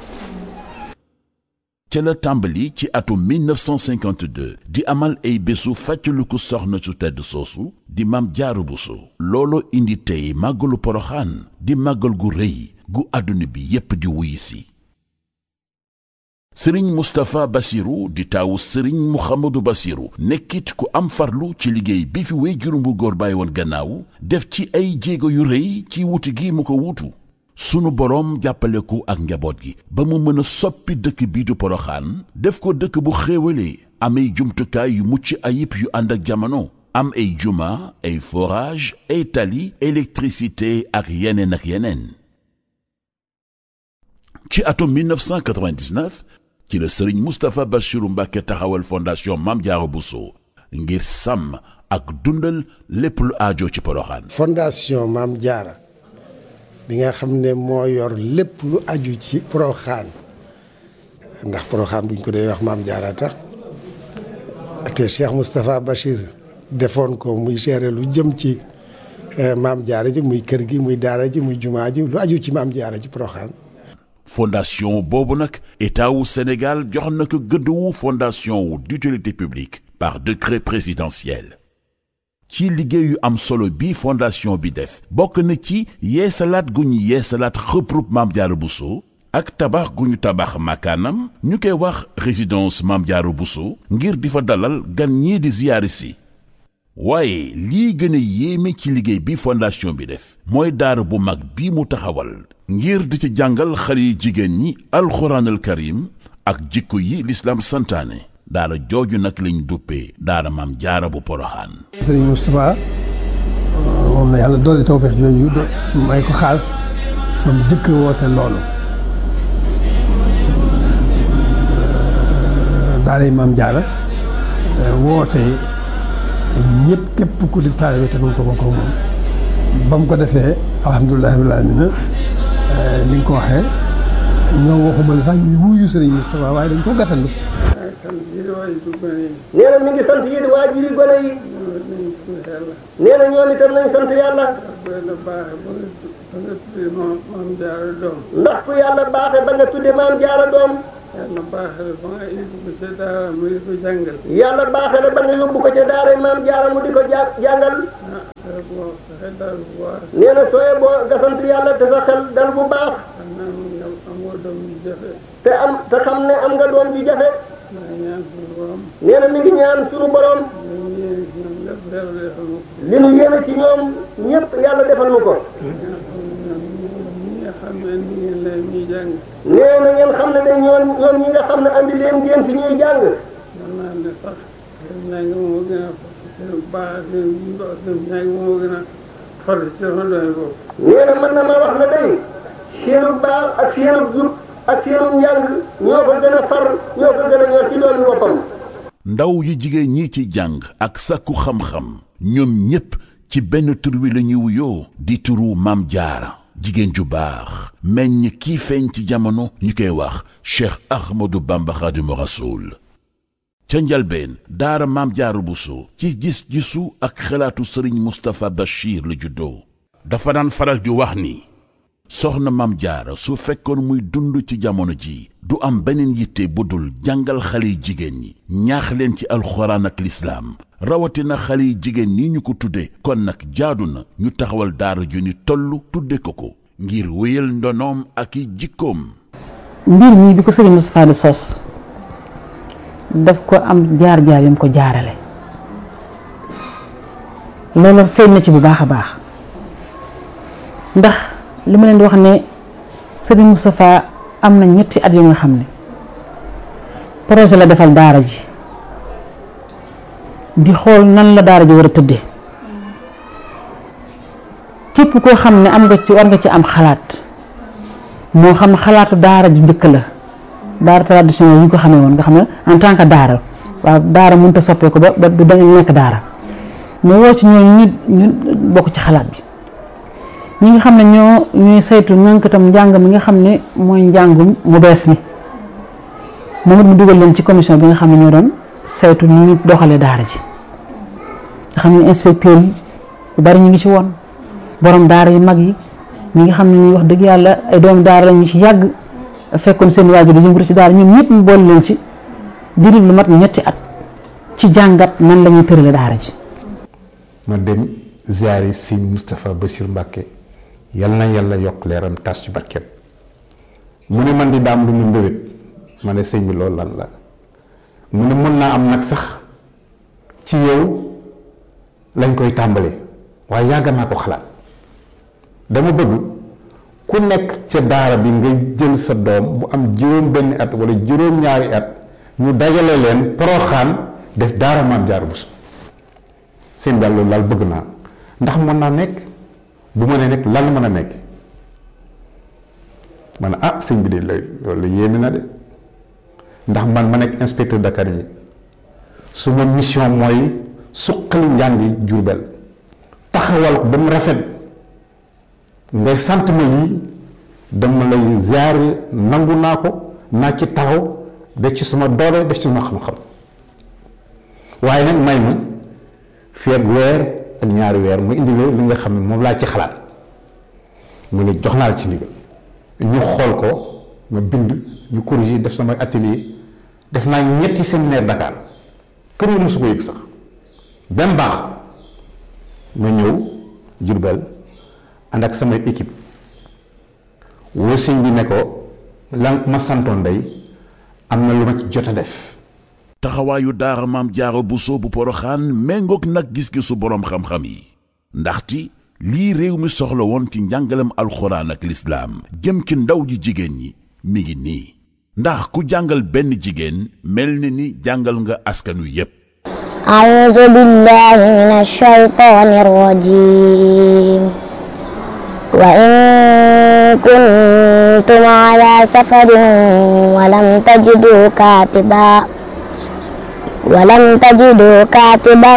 ca la tàmbali ci atum mille neuf cent cinquante-deux di amal ay bésu fàttaliku soxna su tedd soosu di Maam Jaara Buso. looloo indi tey màggalu Poroxaan di màggal gu rëy gu àdduna bi yépp di wuy si. sëriñ Moustapha Bassirou di taawu sëriñ Mouhamadou Bassirou nekkit ku am farlu ci liggéey bi fi wéyjuram bu góor bàyyi woon gannaaw def ci ay jéego yu rëy ci wuti gi mu ko wutu. sunu boroom jàppale ko ak njaboot gi ba mu mën a soppi dëkk bii du Poroxaan def ko dëkk bu xéewalee am ay jumtukaay yu mucc ayib yu ànd ak jamono am ay juma ay forage ay tali électricité ak yeneen ak yeneen. ci atum mille neuf cent quatre-vingt-dix-neuf ci la sëriñ Moustapha Bassirou Mbacké taxawal fondation Maam Jaara Buso ngir sàmm ak dundal lépp lu aajo ci Poroxaan. fondation Maam Jaara bi nga xam ne moo yor lépp lu aju ci Poroxaan ndax Poroxaan buñ ko dee wax Maam Jaara tax te Cheikh Moustapha Bachir defoon ko muy gérer lu jëm ci Maam Jaara ji muy kër gi muy daara ji muy jumaa ji lu aju ci Maam Jaara ci Poroxaan. fondation boobu nag état wu Sénégal jox na ko gëdd wu fondation wu d'utilité publique par décret présidentiel. ci liggéey yu am solo bi fondation bi def bokk na ci yeesalaat gu ñu yeesalaat xëprub Maam Jaara Buso ak tabax gu ñu tabax makaanam ñu koy wax résidence Maam Jaara Buso ngir di fa dalal gan ñii di ziyaari si. waaye lii gën a yéeme ci liggéey bi fondation bi def mooy daara bu mag bi mu taxawal ngir di ci jàngal xale yi jigéen ñi alxuraanal karim ak jikko yi lislaam santaane. daara jooju nag lañ duppee daara Maam Jaara bu Poroxaan. sëriñ Moustapha moom la yàlla doole tawfeex jooju may ko xaas ba mu jëkk woote loolu daara yi Maam Jaara woote ñëpp képp ku di taalibe te mën ko bokk moom ba mu ko defee alhamdulilah rabbil aalamiina ni nga ko waxee ñoo waxuma la sax ñu wuyu sëriñ Moustapha waaye dañ ko gàttandu. nee na mi ngi sant yéen waajur yi gone yi. nee na ñoom itam nañ sant yàlla. ndax ku yàlla baaxe ba nga tudde maam jaara doom. yàlla baaxe la ba nga yóbbu ko ca daara mu di ko jàngal. yàlla baaxe la ba nga yóbbu ko ca daara maam jaara mu di ko ja jàngal. nee na sooyee boo nga sant yàlla te sa xel dal bu baax. te am te xam ne am nga doom ju jafe. nee na mi ngi ñaan suñu borom. li nu yéene ci ñoom ñëpp yàlla defal nu ko. nee na ngeen xam ne de ñoom ñoom ñi nga xam ne andi leen ngeen fi ñuy jàng. nee na mën na ma wax ne day seenu baax ak seenu jub ak seenu njàng ñoo ko gën a far ñoo ko gën a ñor ci doon boppam. ndaw yu jigéen ñi ci jàng ak sàkku xam-xam ñoom ñépp ci benn tur wi la ñuy wuyoo di turu Maam Jaara jigéen ju baax meññ kii feeñ ci jamono ñu koy wax Cheikh Ahmadou Bamba Khadimu Rasoul ca njalbeen daara Maam Jaara Buso ci gis-gisu ak xalaatu sëriñ Moustapha Bachir la juddoo dafa daan faral di wax ni soxna Maam Jaara su fekkoon muy dund ci jamono ji du am beneen yitte bu dul jàngal xale yi jigéen ñi ñaax leen ci alxuraan ak lislaam rawatina xale yi jigéen ñi ñu ko tudde kon nag jaadu na ñu taxawal daara ju ni toll tudde ko ko ngir wéyal ndonoom ak i jikkoom. mbir mi bi ko sëriñ Moustapha di sos daf ko am jaar-jaar yam ko jaarale loolu feeñ na ci bu baax a baax ndax li ma leen di wax ne sëriñ Moustapha am na ñetti at yu nga xam ne projet la defal daara ji di xool nan la daara ji war a tëddee képp koo xam ne am nga ci war nga ci am xalaat moo xam xalaatu daara ju njëkk la daara traditionnel yi ñu ko xamee woon nga xam ne en tant que daara waaw daara mënut a soppeeku ba ba du dañu nekk daara mu woo ci ñooñu ñi ñu bokk ci xalaat bi ñi nga xam ne ñoo ñuy saytu ñànkatam njàng mi nga xam ne mooy njàngum mu bees mi moom it mu dugal leen ci commission bi nga xam ne ñoo doon saytu ni ñu doxalee daara ji nga xam ne inspecteur yi yu bari ñu ngi ci woon borom daara yu mag yi ñi nga xam ne ñuy wax dëgg yàlla ay doomu daara la ñu ci yàgg fekkoon seen waajur di yëngatu ci daara ñoom ñëpp mu boole leen ci diiru lu mat ñetti at ci jàngat nan la ñuy tërale daara ji. ma dem ziyaari sëñ Moustapha Bassirou Mbacké yal na yàlla yokk leeram tas ci barkeem mu ne man di daam lu ñu mbébét ma ne sëñ bi loolu lan la mu ne mën naa am nag sax ci yow lañ koy tàmbalee waaye yàgg naa ko xalaat dama bëgg ku nekk ca daara bi nga jël sa doom bu am juróom benn at wala juróom ñaari at ñu dajale leen Poroxaan def daara Maam Jaara Buso sëñ daal loolu daal bëgg naa ndax mën naa nekk bu ma nee nekk lan mën a nekk ma ne ah sëñ bi de loolu yéeme na de ndax man ma nekk inspecteur d'académie su ma mission mooy suqali njàngi Jurbel taxawal ko ba mu rafet ngay sant ma lii dama lay ziar nangu naa ko naa ci taxaw def ci suma doole def ci suma xam-xam waaye nag may ma fii ak weer ak ñaari weer mu indi li nga xam ne moom laa ci xalaat mu ne jox naa la ci ndigal ñu xool ko ma bind ñu corriger def sama atelier def naa ñetti séminaire Dakar kër yi mosu ko yëg sax benn baax ma ñëw Jurbel ànd ak samay équipe woo sëñ bi ne ko lan ma santoon day am na lu ma ci jot a def. taxawaayu daara Maam Jaara Buso bu Poroxaan méngoog nag gis-gisu boroom xam-xam yi ndaxte lii réew mi soxla woon ci njàngalem alxuraan ak lislaam jëm ci ndaw ji jigéen ñi mi ngi nii ndax ku jàngal benn jigéen mel ni ni jàngal nga askanu yépp. a'uuzu billaahi mina shaytaani rajiim wa in kuntum ala safarin wa lam tajidu kaatiban ولم تجدوا كاتبا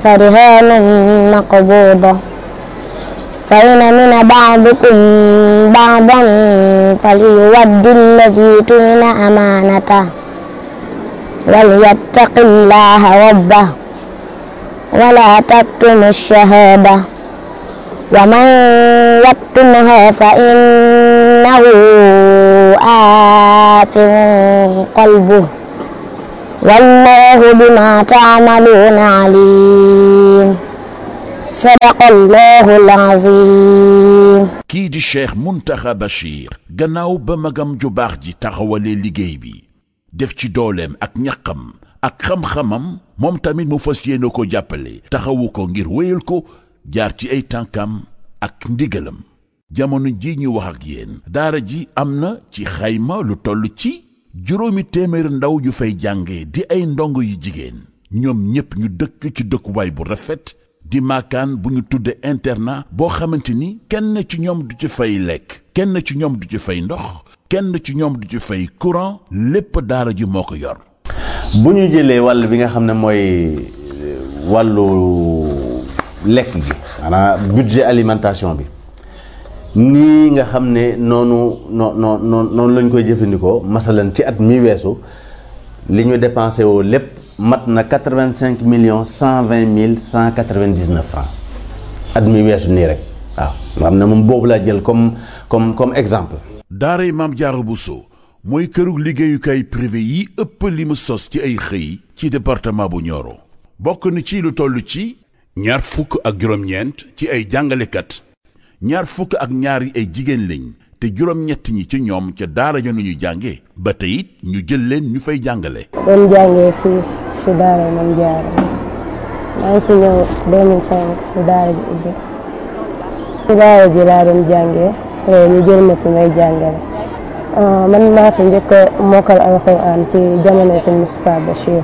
فرهان مقبوضة فإن من بعضكم بعضا فليؤد الذي تؤمن أمانته وليتق الله ربه ولا تكتم الشهادة ومن يكتمها فإنه آثم قلبه والله بما تعملون عليم صدق الله العظيم. kii di Cheikh Mountakha Bachir gannaaw ba magam ju baax ji taxawalee liggéey bi def ci dooleem ak ñaqam ak xam-xamam moom tamit mu fas yéene ko jàppale taxawu ko ngir wéyal ko jaar ci ay tànkam ak ndigalam. jamono ji ñu wax ak yéen daara ji am na ci xayma lu toll ci juróomi téeméer ndaw yu fay jànge di ay ndongo yu jigéen ñoom ñépp ñu dëkk ci dëkkuwaay bu rafet di maakaan bu ñu tudde internat boo xamante ni kenn ci ñoom du ci fay lekk kenn ci ñoom du ci fay ndox kenn ci ñoom du ci fay courant lépp daara ji moo ko yor. bu ñu jëlee wàll bi nga xam ne mooy wàllu lekk gi maanaam budget alimentation bi nii nga xam ne noonu noo noo noonu lañ koy jëfandikoo masalan ci at mi weesu li ñu dépensé woo lépp mat na quatre-vingt-cinq millions cent vingt mille cent quatre-vingt-dix-neuf francs at mi weesu nii rek waaw nga xam ne moom boobu laa jël comme comme comme exemple. daaray Maam Jaara Buso mooy kërug liggéeyukaay privé yi ëpp li mu sos ci ay xëy ci département bu Nioro bokk na ci lu toll ci ñaar fukk ak juróom-ñeent ci ay jàngalekat ñaar fukk ak ñaar yi ay jigéen lañ te juróom-ñett ñi ci ñoom ca daara ja nu ñu jàngee ba tey it ñu jël leen ñu fay jàngale. doon jàngee fii si daara Maam Jaara maa ngi fi ñëw deux mille cinq si daara ji ubbi si daara ji laa doon jàngee ñu jël ma fi may jàngale man maa fi njëkk a mokkal alxuraan ci jamono sëñ Moustapha Bachir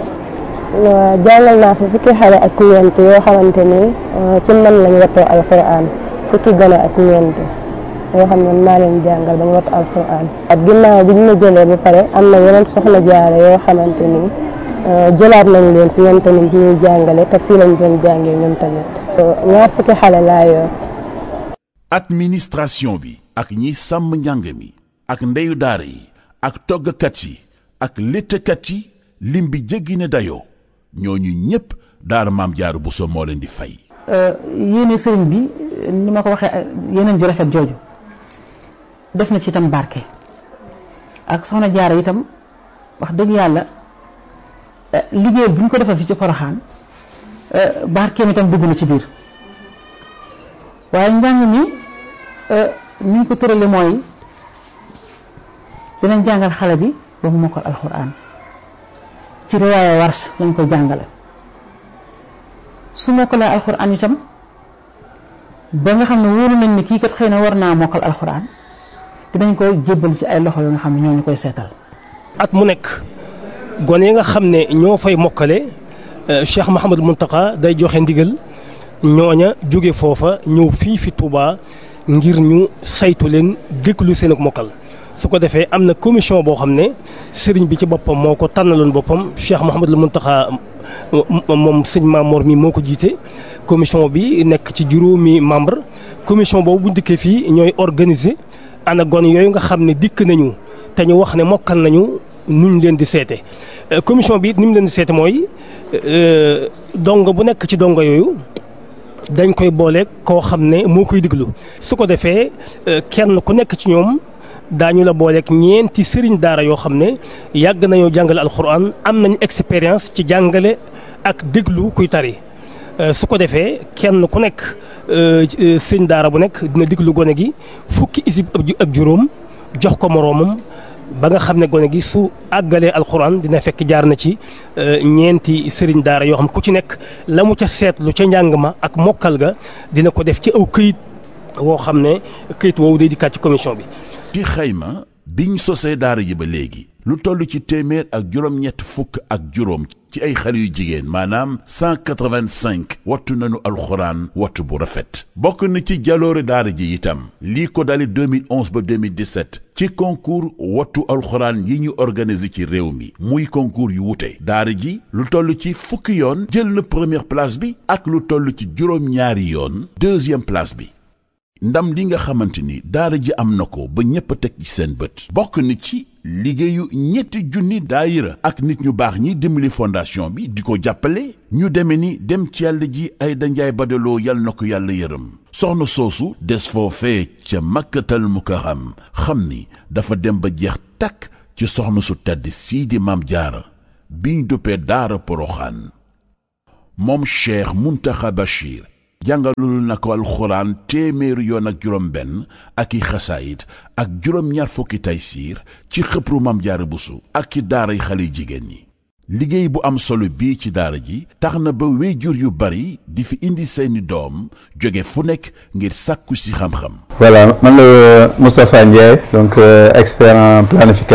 jàngal naa fi fukki xale ak ñeent yoo xamante ni ci man lañ wattoo alxuraan fukki gone ak ñeent yoo xam ne maa leen jàngal ba ñu wattu alxuraan at ginnaaw bi ñu ma jëlee ba pare am na yeneen soxna jaare yoo xamante ni jëlaat nañ leen fi ñoom tamit ñuy jàngale te fii lañ doon jàngee ñoom tamit ñaar fukki xale laa yor. administration bi ak ñi sàmm njàng mi ak ndeyu daara yi ak toggkat yi ak léttkat yi lim bi jéggi ne dayoo ñooñu ñëpp daara Maam Jaara Buso moo leen di fay. yéene sëriñ bi ni ma ko waxee yeneen ju rafet jooju def na ci itam barke ak soxna Jaara itam wax dëgg yàlla liggéey bu ñu ko defal fi ci Poroxaan barkeem itam dugg na ci biir waaye njàng mi ni ñu ko tërale mooy dinañ jàngal xale bi ba mu mokkal alxuraan ci riwaaya Warsh lañ koy jàngale su mokkalee alxuraan itam ba nga xam ne wóolu nañ ni kii kat xëy na war naa mokkal alxuraan dinañ koy jébbal ci ay loxo yoo nga xam ne ñoo ñu koy seetal. at mu nekk gone yi nga xam ne ñoo fay mokkale Cheikh Mouhamadou Mountakha day joxe ndigal ñooña jóge foofa ñëw fii fi Touba ngir ñu saytu leen déglu seen ak mokkal su ko defee am na commission boo xam ne sëriñ bi ci boppam moo ko tànnaloon boppam Cheikh Mouhamadou Mountakha moom sëñ Mamour mi moo ko jiite commission bi nekk ci juróomi membre commission boobu bu dikkee fii ñooy organiser ana gone yooyu nga xam ne dikk nañu te ñu wax ne mokkal nañu nuñ leen di seete commission bi it ni mu leen di seete mooy dongo bu nekk ci dongo yooyu dañ koy boole koo xam ne moo koy diglu su ko defee kenn ku nekk ci ñoom daañu la booleeg ñeenti sëriñ daara yoo xam ne yàgg nañoo jàngale alxuraan am nañu expérience ci jàngale ak déglu kuy tari su ko defee kenn ku nekk sëriñ daara bu nekk dina déglu gone gi fukki isib ak juróom jox ko moroomam ba nga xam ne gone gi su àggalee alxuraan dina fekk jaar na ci ñeenti sëriñ daara yoo xam ku ci nekk la mu ca seetlu ca njàng ma ak mokkal ga dina ko def ci aw këyit woo xam ne këyit woowu day dikkaat ci commission bi. ci xayma biñ sosee daara ji ba léegi lu toll ci téeméer ak juróom-ñett fukk ak juróom ci ay xale yu jigéen maanaam cent quatre-vingt-cinq wattu nañu alxuraan wattu bu rafet bokk na ci jaloore daara ji itam lii ko dali deux mille onze ba deux mille dix-sept ci concours wattu alxuraan yi ñu organiser ci réew mi muy concours yu wute daara ji lu toll ci fukki yoon jël na première place bi ak lu toll ci juróom-ñaari yoon deuxième place bi ndam li nga xamante ni daara ji am na ko ba ñépp a teg ci seen bët bokk na ci liggéeyu ñetti junni daayira ak nit ñu baax ñi dimbali fondation bi di ko jàppale ñu deme ni dem ci yàlla ji ay danjaay badaloo yal na ko yàlla yërëm soxna soosu des foofee ca makkatal mukarram xam ni dafa dem ba jeex takk ci soxna su tedd sii di maam jaara biñ duppee daara poroxaan moom cheikh muntaxa bachir jàngalul na ko alxuraan téeméeri yoon ak juróom benn ak i xasaayit ak juróom ñaar fukki taysiir ci xëpru maam jaara busu ak ci daaray xale jigéen ñi liggéey bu am solo bii ci daara ji tax na ba wéyjur yu bari di fi indi seeni doom jóge fu nekk ngir sàkku si xam-xam. Voilà man la Moustapha Ndiaye donc euh, expert en planification